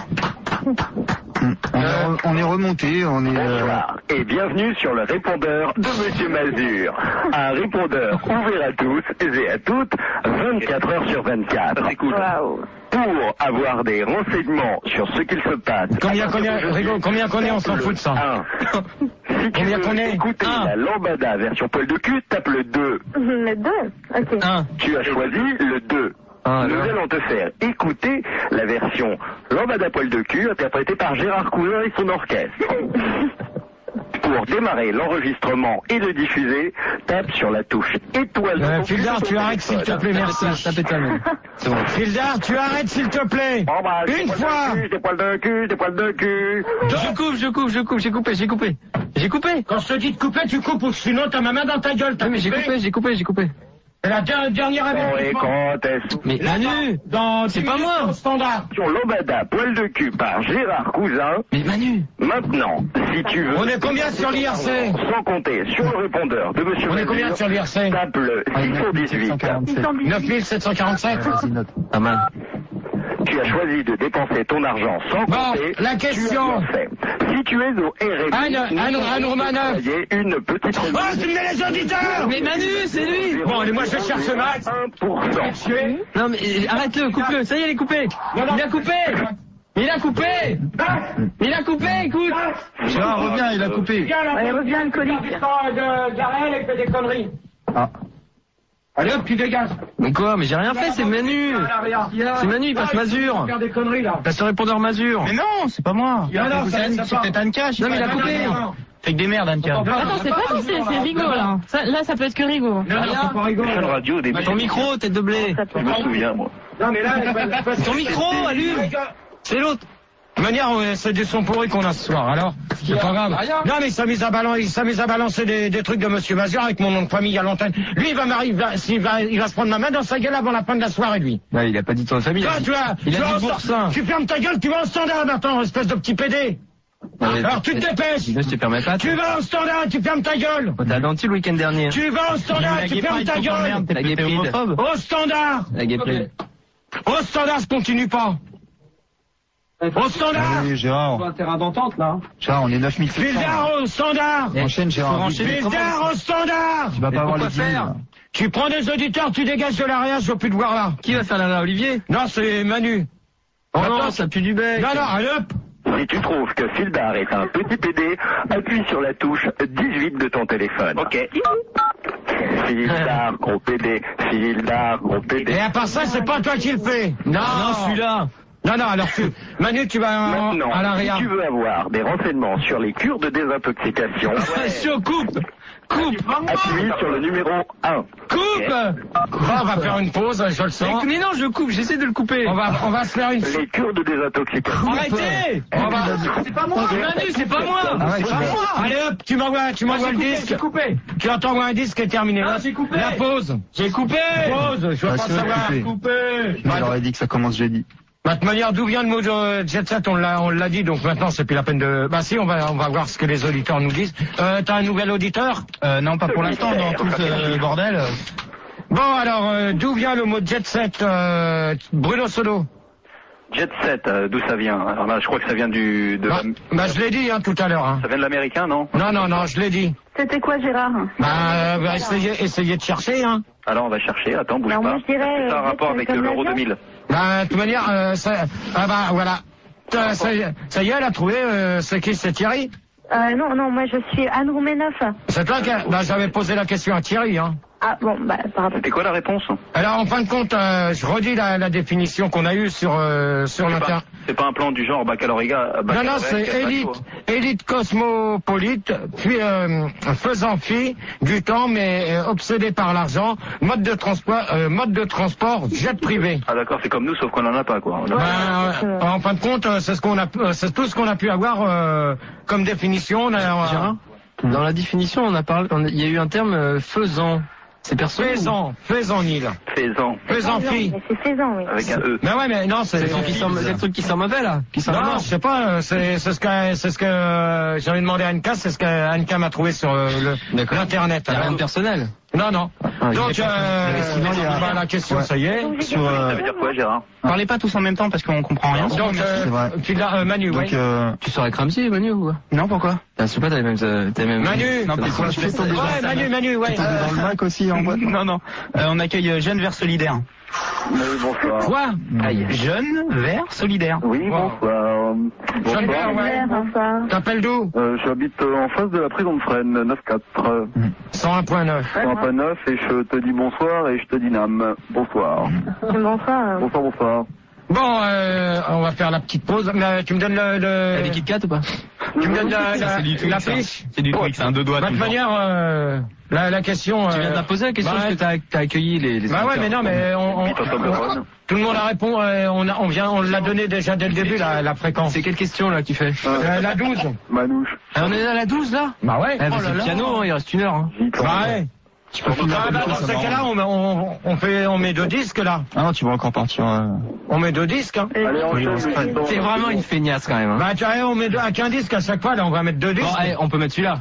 Speaker 3: On, est re- on est remonté, on est. euh,
Speaker 7: Bonsoir et bienvenue sur le répondeur de Monsieur Mazur. Un répondeur ouvert à tous et à toutes, vingt-quatre heures sur vingt-quatre.
Speaker 12: Waouh.
Speaker 7: Pour avoir des renseignements sur ce qu'il se passe.
Speaker 1: Combien,
Speaker 7: à partir
Speaker 1: combien,
Speaker 7: d'aujourd'hui,
Speaker 1: Rigo, combien qu'on est, on s'en
Speaker 7: tape
Speaker 1: fout de ça.
Speaker 7: le un. Si tu
Speaker 1: Combien
Speaker 7: veux
Speaker 1: qu'on est
Speaker 7: écouter
Speaker 1: Un.
Speaker 7: la lambada version poil de cul, tape le deux.
Speaker 12: Le deux. Ok.
Speaker 6: Un.
Speaker 7: Tu as choisi le deux.
Speaker 5: Ah,
Speaker 7: Nous
Speaker 5: alors.
Speaker 7: allons te faire écouter la version lambada poil de cul interprétée par Gérard Cousin et son orchestre. Pour démarrer l'enregistrement et le diffuser, tape sur la touche étoile. de
Speaker 1: Euh,
Speaker 7: ton
Speaker 1: Fildar,
Speaker 7: cul
Speaker 1: tu arrêtes s'il te plaît, merci.
Speaker 5: Tapez ta main. C'est bon.
Speaker 1: Fildar, tu arrêtes s'il te plaît.
Speaker 7: Bon, bah, j'ai
Speaker 1: Une
Speaker 7: des poils
Speaker 1: fois.
Speaker 7: de cul, des poils de cul, des poils de cul.
Speaker 5: Je coupe, je coupe, je coupe, j'ai coupé, j'ai coupé. J'ai coupé.
Speaker 1: Quand je te dis de couper, tu coupes, ou sinon t'as ma main dans ta gueule. T'as
Speaker 5: Oui, mais j'ai coupé, j'ai coupé, j'ai coupé.
Speaker 1: C'est la der- dernière
Speaker 7: Bon, et
Speaker 1: avertissement.
Speaker 7: quand est-ce
Speaker 5: Mais
Speaker 1: Là,
Speaker 5: Manu,
Speaker 1: dans
Speaker 5: c'est
Speaker 1: dix
Speaker 5: pas
Speaker 1: minutes,
Speaker 5: moi.
Speaker 1: au standard.
Speaker 7: sur lambada poil de cul par Gérard Cousin.
Speaker 5: mais Manu.
Speaker 7: Maintenant, si tu veux...
Speaker 1: On est combien sur l'I R C?
Speaker 7: Sans compter sur le répondeur de Monsieur
Speaker 1: On est
Speaker 7: Mazur,
Speaker 1: combien sur l'I R C?
Speaker 7: tape le
Speaker 3: Ah,
Speaker 7: six cent dix-huit.
Speaker 1: neuf mille sept cent quarante-sept.
Speaker 3: Vas-y, note.
Speaker 5: Pas mal.
Speaker 7: Tu as choisi de dépenser ton argent sans
Speaker 1: Bon,
Speaker 7: compter.
Speaker 1: la
Speaker 7: Tu as
Speaker 1: question.
Speaker 7: bien fait. Si tu es au R S I,
Speaker 1: Anne-
Speaker 7: nous
Speaker 1: Anne-
Speaker 7: allons
Speaker 1: Anne Romanoff.
Speaker 7: envoyer une petite
Speaker 1: Oh,
Speaker 7: remise.
Speaker 1: tu me mets les auditeurs.
Speaker 5: Mais Manu, c'est lui.
Speaker 1: Bon, allez, moi je cherche Max.
Speaker 7: un pour cent.
Speaker 1: Tué.
Speaker 5: Non mais euh, arrête-le, coupe-le. Ça y est, il est coupé.
Speaker 1: Non, non.
Speaker 5: Il a coupé. Il a coupé. Il a coupé, écoute.
Speaker 3: Gérard, reviens, il a coupé.
Speaker 1: Viens là,
Speaker 12: Ouais, reviens, alcoolique.
Speaker 1: de Garel et fait des conneries.
Speaker 3: Ah.
Speaker 1: Allez hop, tu dégages.
Speaker 5: Mais quoi? Mais j'ai rien fait, c'est Manu. C'est Manu, il passe Mazur.
Speaker 1: Faire des conneries là.
Speaker 5: Passe le répondeur Mazur.
Speaker 6: Mais non, c'est pas moi.
Speaker 1: Non, non, ça- ça
Speaker 6: C'est
Speaker 1: part.
Speaker 6: peut-être Anka, je sais
Speaker 5: Non, mais
Speaker 6: pas.
Speaker 5: il a coupé.
Speaker 6: Fait que des merdes, Anka.
Speaker 11: Attends, c'est pas si c'est c'est Rigo là. Ça, là, ça peut être que Rigo.
Speaker 1: Non, non, c'est pas rigolo.
Speaker 7: Quelle radio au début.
Speaker 5: Ton micro, tête de blé.
Speaker 7: Je me souviens, moi.
Speaker 1: Non, mais là,
Speaker 5: Ton micro, allume. C'est l'autre.
Speaker 1: De manière, ouais, c'est du son pourri qu'on a ce soir, alors c'est pas grave. Non, mais il s'amuse à balancer, il s'amuse à balancer des, des trucs de Monsieur Mazur avec mon nom de famille à l'antenne. Lui, il va m'arriver, il va, s'il va, il va se prendre ma main dans sa gueule avant la fin de la soirée, lui.
Speaker 5: Non, il a pas dit ton famille.
Speaker 1: Toi, tu vas,
Speaker 5: Il
Speaker 1: tu
Speaker 5: a
Speaker 1: vas
Speaker 5: dit
Speaker 1: au
Speaker 5: boursin.
Speaker 1: stand- tu fermes ta gueule, tu vas au standard maintenant, espèce de petit pédé. Alors tu te dépêches.
Speaker 5: Je te permets pas.
Speaker 1: Tu vas au standard, tu fermes ta gueule.
Speaker 5: T'as adenti le week-end dernier.
Speaker 1: Tu vas au standard,
Speaker 6: La
Speaker 1: tu
Speaker 6: Gay
Speaker 1: fermes
Speaker 6: Pride,
Speaker 1: ta
Speaker 6: faut qu'on
Speaker 1: gueule.
Speaker 6: merde, t'es
Speaker 5: La Gay
Speaker 6: t'es
Speaker 5: Pride.
Speaker 6: homophobe.
Speaker 1: Au standard.
Speaker 5: La Gay Pride.
Speaker 1: Au standard, je continue pas. Au standard.
Speaker 3: Allez, Gérard.
Speaker 1: Un terrain d'entente là.
Speaker 3: Gérard, on est neuf mille sept cents.
Speaker 1: Fildar au standard.
Speaker 3: Enchaîne, Gérard.
Speaker 1: Fildar au standard.
Speaker 3: Tu vas pas avoir les
Speaker 5: pourquoi
Speaker 3: dix mille,
Speaker 5: faire
Speaker 3: là.
Speaker 1: Tu prends des auditeurs, tu dégages de l'arrière, je veux plus te voir là.
Speaker 5: Qui va faire la là, Olivier?
Speaker 1: Non, c'est Manu.
Speaker 5: Oh
Speaker 1: Attends,
Speaker 5: non, ça pue du bec.
Speaker 1: Non, non, allez hop.
Speaker 7: Si tu trouves que Fildar est un petit pédé, appuie sur la touche dix-huit de ton téléphone. Ok. Fildar, gros pédé. Fildar, gros pédé.
Speaker 1: Et à part ça, c'est pas toi qui le fais. Non,
Speaker 5: non, je suis là.
Speaker 1: Non, non, alors tu... Manu, tu vas en...
Speaker 7: Maintenant,
Speaker 1: à l'arrière.
Speaker 7: si tu veux avoir des renseignements sur les cures de désintoxication...
Speaker 5: Attention, coupe Coupe
Speaker 7: Appuie sur le numéro un.
Speaker 1: Coupe okay. Bon, on va faire une pause, je le sens.
Speaker 5: Mais non, je coupe, j'essaie de le couper.
Speaker 1: On va, on va se faire une...
Speaker 7: Les cures de désintoxication.
Speaker 5: Arrêtez
Speaker 1: on va...
Speaker 5: C'est pas moi Manu, c'est pas moi
Speaker 1: ah ouais,
Speaker 5: C'est pas moi
Speaker 1: Allez hop, tu m'envoies, tu m'envoies le
Speaker 5: coupé,
Speaker 1: disque.
Speaker 5: J'ai coupé.
Speaker 1: Tu entends un disque qui est terminé.
Speaker 5: Ah, j'ai coupé.
Speaker 1: La pause.
Speaker 5: J'ai coupé.
Speaker 1: Pause, je veux
Speaker 3: ah,
Speaker 1: pas savoir.
Speaker 3: J'ai
Speaker 1: coupé.
Speaker 3: Je leur ai dit que ça commence jeudi.
Speaker 1: De toute manière, d'où vient le mot de Jet Set, on l'a, on l'a dit, donc maintenant c'est plus la peine de... Bah si, on va, on va voir ce que les auditeurs nous disent. Euh, t'as un nouvel auditeur?
Speaker 6: Euh, non, pas pour l'instant, dans tout ce bordel.
Speaker 1: Bon, alors, euh, d'où vient le mot Jet Set, euh, Bruno Solo?
Speaker 7: Jet Set, euh, d'où ça vient? Alors là, je crois que ça vient du... De
Speaker 1: bah,
Speaker 7: la...
Speaker 1: bah, je l'ai dit, hein, tout à l'heure. Hein.
Speaker 7: Ça vient de l'américain, non?
Speaker 1: Non, non, non, je l'ai dit.
Speaker 2: C'était quoi, Gérard?
Speaker 1: Bah, euh, bah essayez, essayez de chercher, hein.
Speaker 7: Alors, on va chercher, attends, bouge
Speaker 2: Alors,
Speaker 7: pas.
Speaker 2: moi, je dirais,
Speaker 7: c'est un
Speaker 2: euh,
Speaker 7: rapport avec
Speaker 2: comme
Speaker 7: l'Euro
Speaker 2: l'avion.
Speaker 7: deux mille.
Speaker 1: Bah, de toute manière, euh, ça... Ah bah, voilà. Euh, ça, ça y est, elle a trouvé, euh, c'est qui, c'est Thierry?
Speaker 12: Euh, non, non, moi je suis Anne Roumenoff.
Speaker 1: C'est toi qui... Bah, j'avais posé la question à Thierry, hein.
Speaker 12: Ah bon, bah, pardon.
Speaker 7: C'était quoi la réponse?
Speaker 1: Alors, en fin de compte, euh, je redis la, la définition qu'on a eue sur, euh, sur
Speaker 7: C'est
Speaker 1: l'inter...
Speaker 7: pas, c'est pas un plan du genre baccalauréat.
Speaker 1: Non, non, c'est élite, élite cosmopolite, puis euh, faisant fi du temps, mais euh, obsédé par l'argent, mode de transport, euh, mode de transport, jet privé.
Speaker 7: Ah d'accord, c'est comme nous, sauf qu'on en a pas, quoi.
Speaker 1: Ben, euh, en fin de compte, euh, c'est ce qu'on a, euh, c'est tout ce qu'on a pu avoir euh, comme définition. On a, euh,
Speaker 5: dans la définition, on a parlé, on a- il y a eu un terme euh, faisant. C'est perso.
Speaker 1: Faisan, faisan Nil.
Speaker 7: Faisan.
Speaker 1: Faisan fille.
Speaker 12: Mais c'est seize ans, oui.
Speaker 7: Avec un E.
Speaker 1: Mais ouais, mais non, c'est
Speaker 5: C'est le truc qui sent- c'est le truc qui sent mauvais là. Qui sent
Speaker 1: Non,
Speaker 5: mauvais.
Speaker 1: je sais pas, euh, c'est c'est ce que c'est ce que euh, j'avais demandé à Anka, c'est ce que Anka m'a trouvé sur euh, le
Speaker 5: D'accord.
Speaker 1: l'internet.
Speaker 5: Il y a rien de personnel.
Speaker 1: Non, non.
Speaker 5: Ah,
Speaker 1: Donc,
Speaker 5: il est pas-
Speaker 1: euh,
Speaker 5: mais sinon, il y a-
Speaker 1: bah, la question,
Speaker 3: Ouais.
Speaker 1: ça y est.
Speaker 3: Sur, euh,
Speaker 7: Ça veut dire quoi, Gérard?
Speaker 6: Parlez pas tous en même temps parce qu'on comprend rien.
Speaker 1: Donc, euh,
Speaker 3: C'est vrai.
Speaker 1: tu l'as, euh, Manu,
Speaker 3: Donc,
Speaker 1: oui.
Speaker 3: euh,
Speaker 5: Tu saurais Cramsy, Manu ou quoi?
Speaker 6: Non, pourquoi?
Speaker 5: Ah, je sais pas, t'as les mêmes, euh, t'as les mêmes.
Speaker 1: Manu.
Speaker 6: Non, mais
Speaker 3: tu fais ton déjà.
Speaker 1: Ouais, Manu, Manu, ouais.
Speaker 3: t'es dans le Mac aussi en boîte.
Speaker 6: Non, non. Euh, on accueille euh, Jeunes Verts Solidaires.
Speaker 7: Oui, bonsoir.
Speaker 1: Quoi?
Speaker 6: Jeunes Verts Solidaires.
Speaker 7: Oui,
Speaker 1: Wow.
Speaker 7: bonsoir.
Speaker 1: Jeanne
Speaker 7: Bonsoir.
Speaker 1: Vert, ouais.
Speaker 12: Bonsoir.
Speaker 1: T'appelles d'où?
Speaker 4: Euh, J'habite euh, en face de la prison de Fresnes, neuf quatre.
Speaker 1: cent un point neuf.
Speaker 4: Un pas neuf et je te dis bonsoir et je te dis Nam. Bonsoir.
Speaker 12: Bonsoir.
Speaker 4: Bonsoir, bonsoir.
Speaker 1: Bon, euh, on va faire la petite pause. Mais, euh, tu me donnes le,
Speaker 5: T'as des
Speaker 1: le...
Speaker 5: Kit Kat ou pas?
Speaker 1: tu me donnes la, la,
Speaker 6: C'est du
Speaker 1: la
Speaker 6: Twix, ça.
Speaker 1: fiche?
Speaker 6: C'est du Twix, c'est un deux doigts.
Speaker 1: De toute
Speaker 6: toujours.
Speaker 1: manière, euh, la, la question...
Speaker 5: Tu viens de
Speaker 1: euh,
Speaker 5: la poser la question
Speaker 1: bah,
Speaker 5: parce que t'as t'as accueilli les. les
Speaker 1: Bah ouais,
Speaker 5: auditeurs.
Speaker 1: mais non, mais on, on-
Speaker 7: Puis, Tonton Beron.
Speaker 1: tout le monde a répondu, euh, on, a, on vient, on l'a donné déjà dès le début, la, la fréquence.
Speaker 5: C'est quelle question là que tu fais?
Speaker 1: Euh, la douze.
Speaker 4: Manouche.
Speaker 5: Ah, on est à la douze là?
Speaker 1: Bah ouais.
Speaker 5: Eh, bah,
Speaker 1: Oh
Speaker 5: c'est
Speaker 1: là
Speaker 5: le
Speaker 1: là.
Speaker 5: piano, hein, il reste une heure. Hein.
Speaker 1: Bah ouais.
Speaker 3: Tu peux finir
Speaker 1: Ah bah,
Speaker 3: avec
Speaker 1: dans
Speaker 3: ça,
Speaker 1: ce
Speaker 3: ça
Speaker 1: cas-là,
Speaker 3: va.
Speaker 1: on, on, on fait, on met deux disques là.
Speaker 3: Ah non, tu vas encore partir. euh,
Speaker 1: On met deux disques. Hein.
Speaker 4: Allez, on
Speaker 3: Oui, on se
Speaker 4: enchaîne.
Speaker 3: prête.
Speaker 5: C'est vraiment une feignasse quand même. Hein.
Speaker 1: Bah tu vois, on met deux, à qu'un disque à chaque fois, là on va mettre deux disques.
Speaker 5: Bon, allez, on peut mettre celui-là.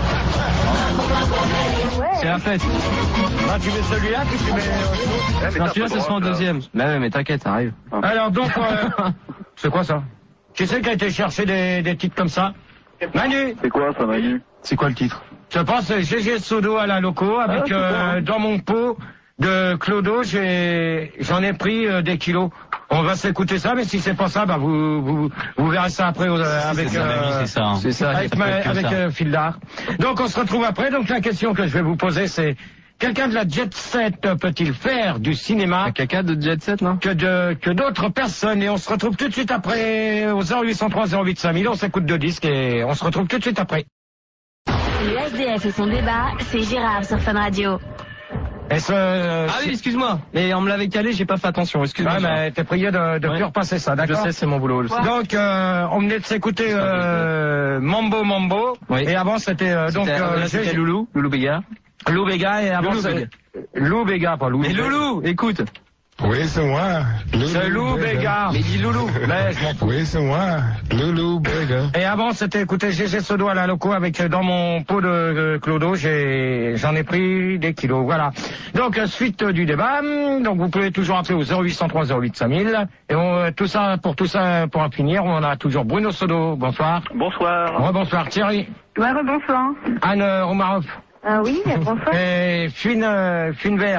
Speaker 5: C'est la fête.
Speaker 1: Bah tu mets celui-là, puis tu mets autre chose.
Speaker 5: Non, celui-là, ce sera en deuxième. Mais ouais, mais t'inquiète, ça arrive.
Speaker 1: Alors donc, euh, c'est quoi ça? Qui c'est qui a été chercher des, des titres comme ça? Manu,
Speaker 4: C'est quoi ça, Manu?
Speaker 3: C'est quoi le titre?
Speaker 1: je pense c'est G G Sodo à la loco avec
Speaker 4: Ah, c'est
Speaker 1: euh,
Speaker 4: bon.
Speaker 1: dans mon pot de Clodo, j'ai j'en ai pris euh, des kilos. On va s'écouter ça, mais si c'est pas ça, bah vous vous, vous verrez ça après euh, avec
Speaker 6: C'est ça, mamie, c'est ça. hein.
Speaker 5: C'est ça,
Speaker 1: avec,
Speaker 5: ça
Speaker 1: ma-
Speaker 5: peut être que
Speaker 1: avec
Speaker 5: ça.
Speaker 1: euh, Fildar. Donc on se retrouve après. Donc la question que je vais vous poser, c'est quelqu'un de la jet set peut-il faire du cinéma
Speaker 5: Un caca de Jet Set, non?
Speaker 1: que de que d'autres personnes? Et on se retrouve tout de suite après au zéro huit cent trois zéro huit cinq mille. On s'écoute deux disques et on se retrouve tout de suite après.
Speaker 9: Le S D F et son débat, c'est Gérard sur Fun Radio.
Speaker 1: Et ce, euh,
Speaker 5: Ah oui, excuse-moi. Mais on me l'avait calé, j'ai pas fait attention. Excuse-moi.
Speaker 1: ouais, mais t'es prié de, de
Speaker 5: Ouais.
Speaker 1: plus repasser ça,
Speaker 5: Je
Speaker 1: d'accord?
Speaker 5: sais, c'est mon boulot. le sais.
Speaker 1: Donc, euh, on venait de s'écouter euh, Mambo Mambo.
Speaker 5: Oui.
Speaker 1: Et avant, c'était euh, donc
Speaker 5: C'était,
Speaker 1: euh,
Speaker 5: là, c'était
Speaker 1: G-
Speaker 5: Loulou, Loulou Béga.
Speaker 1: Lou Béga. Et avant,
Speaker 5: Loulou
Speaker 1: c'est-
Speaker 5: Béga.
Speaker 1: Lou Béga, pas Lou.
Speaker 5: Mais Loulou, écoute.
Speaker 13: Oui, c'est moi.
Speaker 1: C'est Lou Béga.
Speaker 5: Mais dis Loulou.
Speaker 1: Mais je m'en fous.
Speaker 13: Oui, c'est moi. Loulou Burger.
Speaker 1: Et avant, c'était écouter G G Sodo à la loco avec euh, dans mon pot de, de Clodo, j'ai j'en ai pris des kilos. Voilà. Donc euh, suite euh, du débat. hum, Donc vous pouvez toujours appeler au zéro huit cent trois zéro huit cinq mille. Et on, euh, tout ça pour tout ça pour en finir, on a toujours Bruno Sodo. Bonsoir.
Speaker 7: Bonsoir.
Speaker 1: Rebonsoir Thierry.
Speaker 2: Ouais, bonsoir.
Speaker 1: Anne euh, Romaroff.
Speaker 12: Ah oui, bonsoir.
Speaker 1: Et Fune euh, Fune Vert.
Speaker 4: Mhm.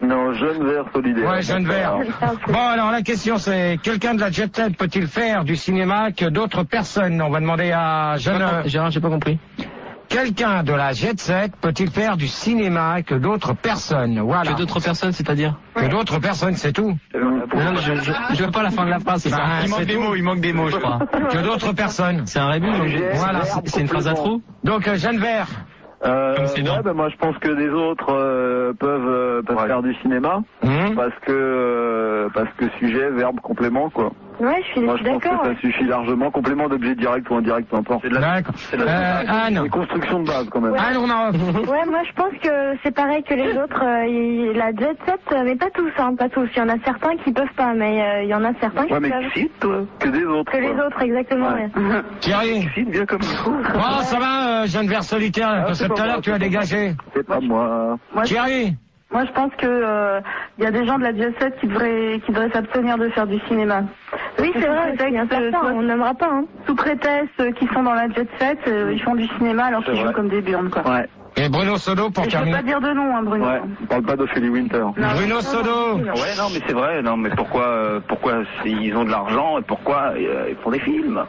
Speaker 4: Non, jeune vert solidaire.
Speaker 1: Ouais, jeune vert. Bon, alors la question c'est, quelqu'un de la Jet Set peut-il faire du cinéma que d'autres personnes? On va demander à jeune...
Speaker 5: Gérard, j'ai pas compris.
Speaker 1: Quelqu'un de la Jet Set peut-il faire du cinéma que d'autres personnes? Voilà.
Speaker 5: Que d'autres personnes, c'est-à-dire?
Speaker 1: Que d'autres personnes, c'est tout.
Speaker 5: Non, je, je, je veux pas la fin de la phrase, c'est
Speaker 1: bah,
Speaker 5: ça.
Speaker 6: Il manque des mots, il manque des mots, je crois.
Speaker 1: Que d'autres personnes.
Speaker 5: C'est un rébut, donc
Speaker 1: voilà.
Speaker 5: C'est une phrase à trous.
Speaker 1: Donc, euh, Jeanne Vert.
Speaker 4: Euh, ouais, bah, moi je pense que des autres euh, peuvent, euh, peuvent ouais. faire du cinéma mmh. parce que euh, parce que sujet, verbe, complément quoi.
Speaker 12: Ouais, je suis
Speaker 4: Moi je pense
Speaker 12: d'accord.
Speaker 4: que ça suffit largement, complément d'objet direct ou indirect, peu importe.
Speaker 1: C'est de la,
Speaker 4: c'est de la
Speaker 1: euh, Anne.
Speaker 4: une construction de base quand même.
Speaker 12: Ouais.
Speaker 1: Anne, on a...
Speaker 12: ouais, moi je pense que c'est pareil que les autres. Euh, y, la Jet Set, mais pas tous, hein, pas tous. Il y en a certains qui peuvent pas, mais il euh, y en a certains qui
Speaker 4: ouais, mais
Speaker 12: peuvent.
Speaker 4: Si, toi, que des autres.
Speaker 12: Que quoi. Les autres, exactement. Ouais.
Speaker 1: Ouais. Thierry.
Speaker 4: Si, bien comme il faut.
Speaker 1: Oh, ça va, euh, Jeanne Vert solitaire, ah, c'est tout à l'heure tu as dégagé.
Speaker 4: C'est pas moi.
Speaker 2: moi
Speaker 1: Thierry.
Speaker 2: Moi, je pense que il euh, y a des gens de la Jet Set qui devraient qui devraient s'abstenir de faire du cinéma.
Speaker 12: Oui, c'est vrai, c'est un certain, on n'aimera pas. Hein.
Speaker 2: Sous prétexte qu'ils sont dans la Jet Set, euh, ils font du cinéma alors qu'ils jouent comme des burnes, quoi.
Speaker 4: Ouais.
Speaker 1: Et Bruno Sodo pour
Speaker 2: Et
Speaker 1: terminer.
Speaker 2: Je peux pas dire de nom, hein, Bruno.
Speaker 4: Ouais, on parle pas d'Ophélie Winter.
Speaker 1: Non, Bruno Sodo.
Speaker 14: Ouais, non, mais c'est vrai. Non, mais pourquoi, euh, pourquoi ils ont de l'argent et pourquoi euh, ils font des films?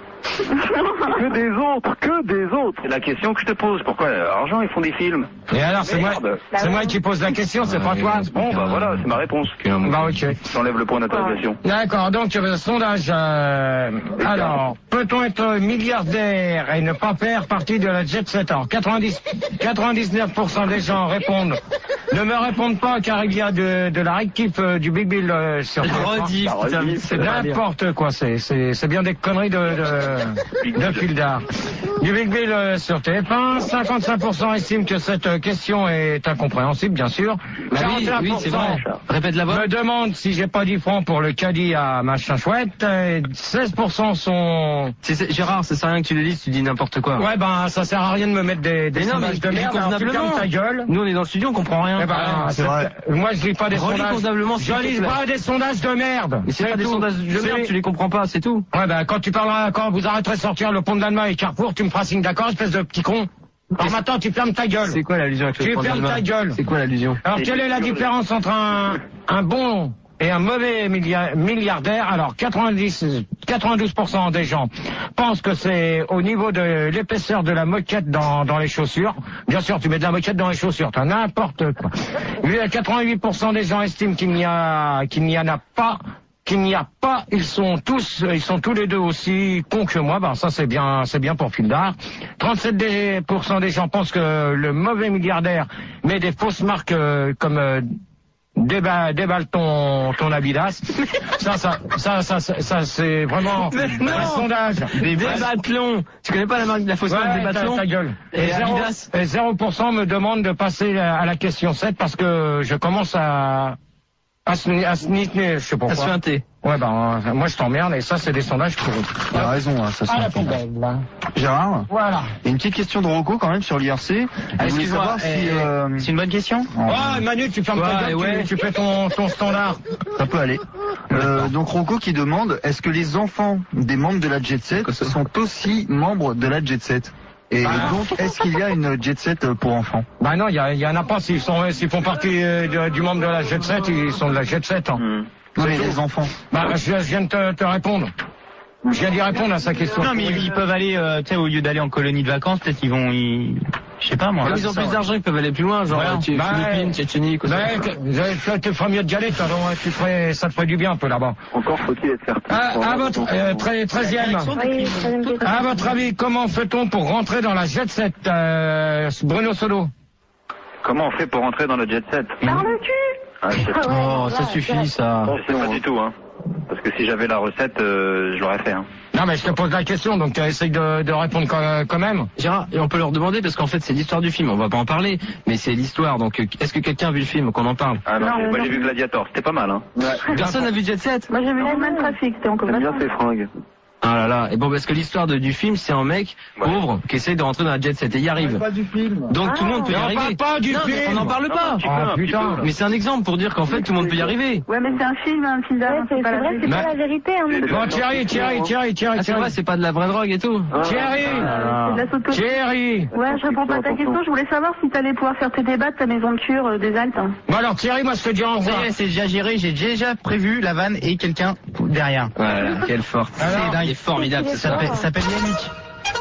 Speaker 4: Que des autres, que des autres.
Speaker 14: C'est la question que je te pose. Pourquoi l'argent ils font des films?
Speaker 1: Et alors c'est moi, c'est moi qui pose la question, c'est pas toi.
Speaker 14: Bon, bah voilà, c'est ma réponse.
Speaker 1: Bah ok.
Speaker 14: J'enlève le point d'interrogation.
Speaker 1: D'accord. Donc euh, sondage. Euh, alors, peut-on être milliardaire et ne pas faire partie de la Jet Set? Alors, quatre-vingt-dix, quatre-vingt-dix-neuf pour cent des gens répondent. Ne me répondent pas car il y a de, de la réctif euh, du Big Bill euh, sur.
Speaker 5: Rediff,
Speaker 1: c'est n'importe quoi. C'est c'est c'est bien des conneries de de, de fil d'art. Du Big Bill euh, sur T F un. cinquante-cinq pour cent estiment que cette euh, question est incompréhensible, bien sûr.
Speaker 5: Bah oui, oui, c'est vrai. Répète la voix.
Speaker 1: Me demande si j'ai pas dix francs pour le caddie à machin chouette. Et seize pour cent sont.
Speaker 5: C'est, c'est, Gérard, ça sert à rien que tu les lises, tu dis n'importe quoi.
Speaker 1: Ouais, ben ça sert à rien de me mettre des, des
Speaker 5: mais non,
Speaker 1: sondages
Speaker 5: mais
Speaker 1: de merde. Alors, tu fermes ta gueule.
Speaker 5: Nous on est dans le studio, on comprend rien.
Speaker 1: Eh ben,
Speaker 5: ah,
Speaker 1: c'est vrai. Moi je lis pas des
Speaker 5: Relis
Speaker 1: sondages. Je lis pas des sondages de merde.
Speaker 5: Mais c'est pas des sondages de merde, tu les comprends pas, c'est tout.
Speaker 1: Ouais, ben quand tu parleras, quand vous arrêterez de sortir le pont de l'Allemagne et Carrefour, tu me feras signe d'accord, espèce de petit con. Alors maintenant, tu fermes ta gueule.
Speaker 5: C'est quoi l'allusion avec le
Speaker 1: Tu
Speaker 5: pont de
Speaker 1: fermes
Speaker 5: l'Allemagne?
Speaker 1: ta gueule.
Speaker 5: C'est quoi l'allusion?
Speaker 1: Alors, quelle est la différence entre un, un bon et un mauvais milliardaire? Alors, quatre-vingt-dix, quatre-vingt-douze pour cent des gens pensent que c'est au niveau de l'épaisseur de la moquette dans, dans les chaussures. Bien sûr, tu mets de la moquette dans les chaussures, t'as n'importe quoi. quatre-vingt-huit pour cent des gens estiment qu'il n'y a, qu'il n'y en a pas. Qu'il n'y a pas, ils sont tous, ils sont tous les deux aussi cons que moi. Ben ça c'est bien, c'est bien pour Fildar. trente-sept pour cent des gens pensent que le mauvais milliardaire met des fausses marques euh, comme euh, déballe, déballe ton ton Adidas. Ça, ça, ça, ça, ça, ça c'est vraiment un sondage.
Speaker 5: Des débattlons. Tu connais pas la marque de la fausse marque
Speaker 1: ouais,
Speaker 5: débattlons?
Speaker 1: Ta gueule. Et,
Speaker 5: et Adidas.
Speaker 1: Et zéro pour cent me demande de passer à la question sept parce que je commence à À se, à se niter, je sais pas
Speaker 5: quoi. À se feinter.
Speaker 1: Ouais, ben, euh, moi je t'emmerde et ça c'est des sondages pourris.
Speaker 3: Il a raison, hein, ça se
Speaker 1: Ah, la poubelle, là.
Speaker 3: Gérard?
Speaker 1: Voilà.
Speaker 3: Il y a une petite question de Rocco quand même sur l'I R C.
Speaker 6: Ah, excuse-moi,
Speaker 3: si,
Speaker 6: eh,
Speaker 3: euh...
Speaker 6: c'est une bonne question?
Speaker 1: Ouais, Manu, tu fermes ta gueule,
Speaker 5: ouais.
Speaker 1: tu, tu fais ton, ton standard.
Speaker 3: Ça peut aller. Euh, donc Rocco qui demande, est-ce que les enfants des membres de la Jet Set sont aussi membres de la Jet Set? Et bah, donc, est-ce qu'il y a une Jet Set pour enfants?
Speaker 1: Bah non, il y, y en a pas. S'ils sont, s'ils font partie euh, de, du membre de la Jet Set, ils sont de la Jet Set. Hein.
Speaker 3: Mmh. Non, mais les enfants.
Speaker 1: Bah, je, je viens de te, te répondre. Je viens d'y répondre à sa question.
Speaker 6: Non, mais ils, ils peuvent aller, euh, tu sais, au lieu d'aller en colonie de vacances, peut-être ils vont, ils... je sais pas moi.
Speaker 5: Ils ont plus d'argent, ils peuvent aller plus loin, genre
Speaker 1: voilà.
Speaker 5: tu,
Speaker 1: bah,
Speaker 5: Philippines, Tchétchénie, quoi.
Speaker 1: Bah, tu te ferais mieux d'y aller, toi, donc, tu ferais, ça te ferait du bien un peu là-bas.
Speaker 4: Encore faut-il être certain.
Speaker 1: À, à votre euh, treizième. À votre avis, comment fait-on pour rentrer dans la Jet Set, euh, Bruno Solo?
Speaker 14: Comment on fait pour rentrer dans la Jet Set?
Speaker 12: Par le cul.
Speaker 14: Ah,
Speaker 5: oh, ça suffit, ça.
Speaker 14: Je sais pas du tout, hein. Parce que si j'avais la recette, euh, je l'aurais fait, hein.
Speaker 1: Non, mais je te pose la question, donc tu essayes de, de répondre quand, quand même.
Speaker 5: Gérard, et on peut leur demander, parce qu'en fait, c'est l'histoire du film, on va pas en parler, mais c'est l'histoire, donc est-ce que quelqu'un a vu le film, qu'on en parle?
Speaker 14: Ah non,
Speaker 2: non
Speaker 14: j'ai,
Speaker 2: moi
Speaker 14: j'ai vu Gladiator, c'était pas mal, hein.
Speaker 12: Ouais.
Speaker 5: Personne n'a vu Jet Set?
Speaker 2: Moi j'ai vu Human Traffic, c'était encore
Speaker 4: bien ces fringues.
Speaker 5: Ah là là. Et bon, parce que l'histoire de, du film, c'est un mec pauvre qui essaye de rentrer dans la jet set et y arrive.
Speaker 3: Pas du film.
Speaker 5: Donc
Speaker 12: Ah.
Speaker 5: tout le monde peut y
Speaker 1: Mais on
Speaker 5: arriver.
Speaker 1: parle pas du
Speaker 5: non,
Speaker 1: film.
Speaker 5: mais on n'en parle pas.
Speaker 1: Ah putain.
Speaker 5: Mais c'est un exemple pour dire qu'en fait tout le monde peut y arriver.
Speaker 2: Ouais, mais c'est un film, un film
Speaker 12: Ouais,
Speaker 2: d'art,
Speaker 12: c'est
Speaker 2: c'est pas
Speaker 12: c'est
Speaker 2: la
Speaker 12: vrai, c'est
Speaker 2: vérité.
Speaker 12: pas la vérité. Hein, mais-
Speaker 1: Bon, Thierry, Thierry, Thierry, Thierry,
Speaker 5: Ah c'est
Speaker 1: Thierry.
Speaker 5: vrai, c'est pas de la vraie drogue et tout.
Speaker 1: Thierry.
Speaker 2: C'est de la sauto.
Speaker 1: Thierry.
Speaker 2: Ouais, je réponds pas à ta question. Je voulais savoir si t'allais pouvoir faire tes débats de ta maison de cure euh, des Alpes.
Speaker 1: Bon alors Thierry, moi je te dis au
Speaker 6: Ça
Speaker 1: revoir.
Speaker 6: y est, c'est déjà géré, j'ai déjà prévu la vanne et quelqu'un derrière.
Speaker 5: Voilà, quelle forte.
Speaker 6: C'est dingue, il est formidable. Ça s'appelle ça s'appelle Yannick.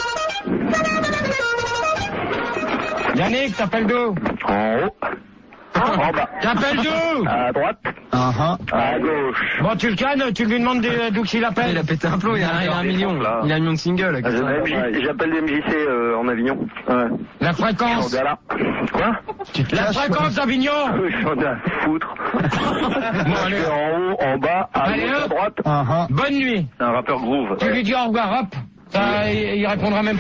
Speaker 1: Yannick, t'appelles d'où?
Speaker 7: En haut. En bas.
Speaker 1: T'appelles d'où?
Speaker 7: À droite.
Speaker 3: Uh-huh.
Speaker 7: À gauche.
Speaker 1: Bon, tu le cannes, tu lui demandes des- d'où qu'il
Speaker 5: Il
Speaker 1: appelle.
Speaker 5: a pété un plomb, il a, il a un million.
Speaker 7: là.
Speaker 5: Il a un million de singles.
Speaker 7: Ah, j'ai- J'appelle des M J C euh, en Avignon. Ouais.
Speaker 1: La
Speaker 7: En
Speaker 1: fréquence.
Speaker 7: gala. Quoi?
Speaker 1: La fréquence d'Avignon.
Speaker 7: J'en ai à foutre.
Speaker 1: Bon, allez.
Speaker 7: C'est en haut, en bas, à
Speaker 1: Allez,
Speaker 7: gauche, à
Speaker 1: hop.
Speaker 7: droite.
Speaker 3: Uh-huh.
Speaker 1: Bonne nuit.
Speaker 7: C'est un rappeur groove.
Speaker 1: Tu lui dis au revoir, hop. Ça, il il répondra même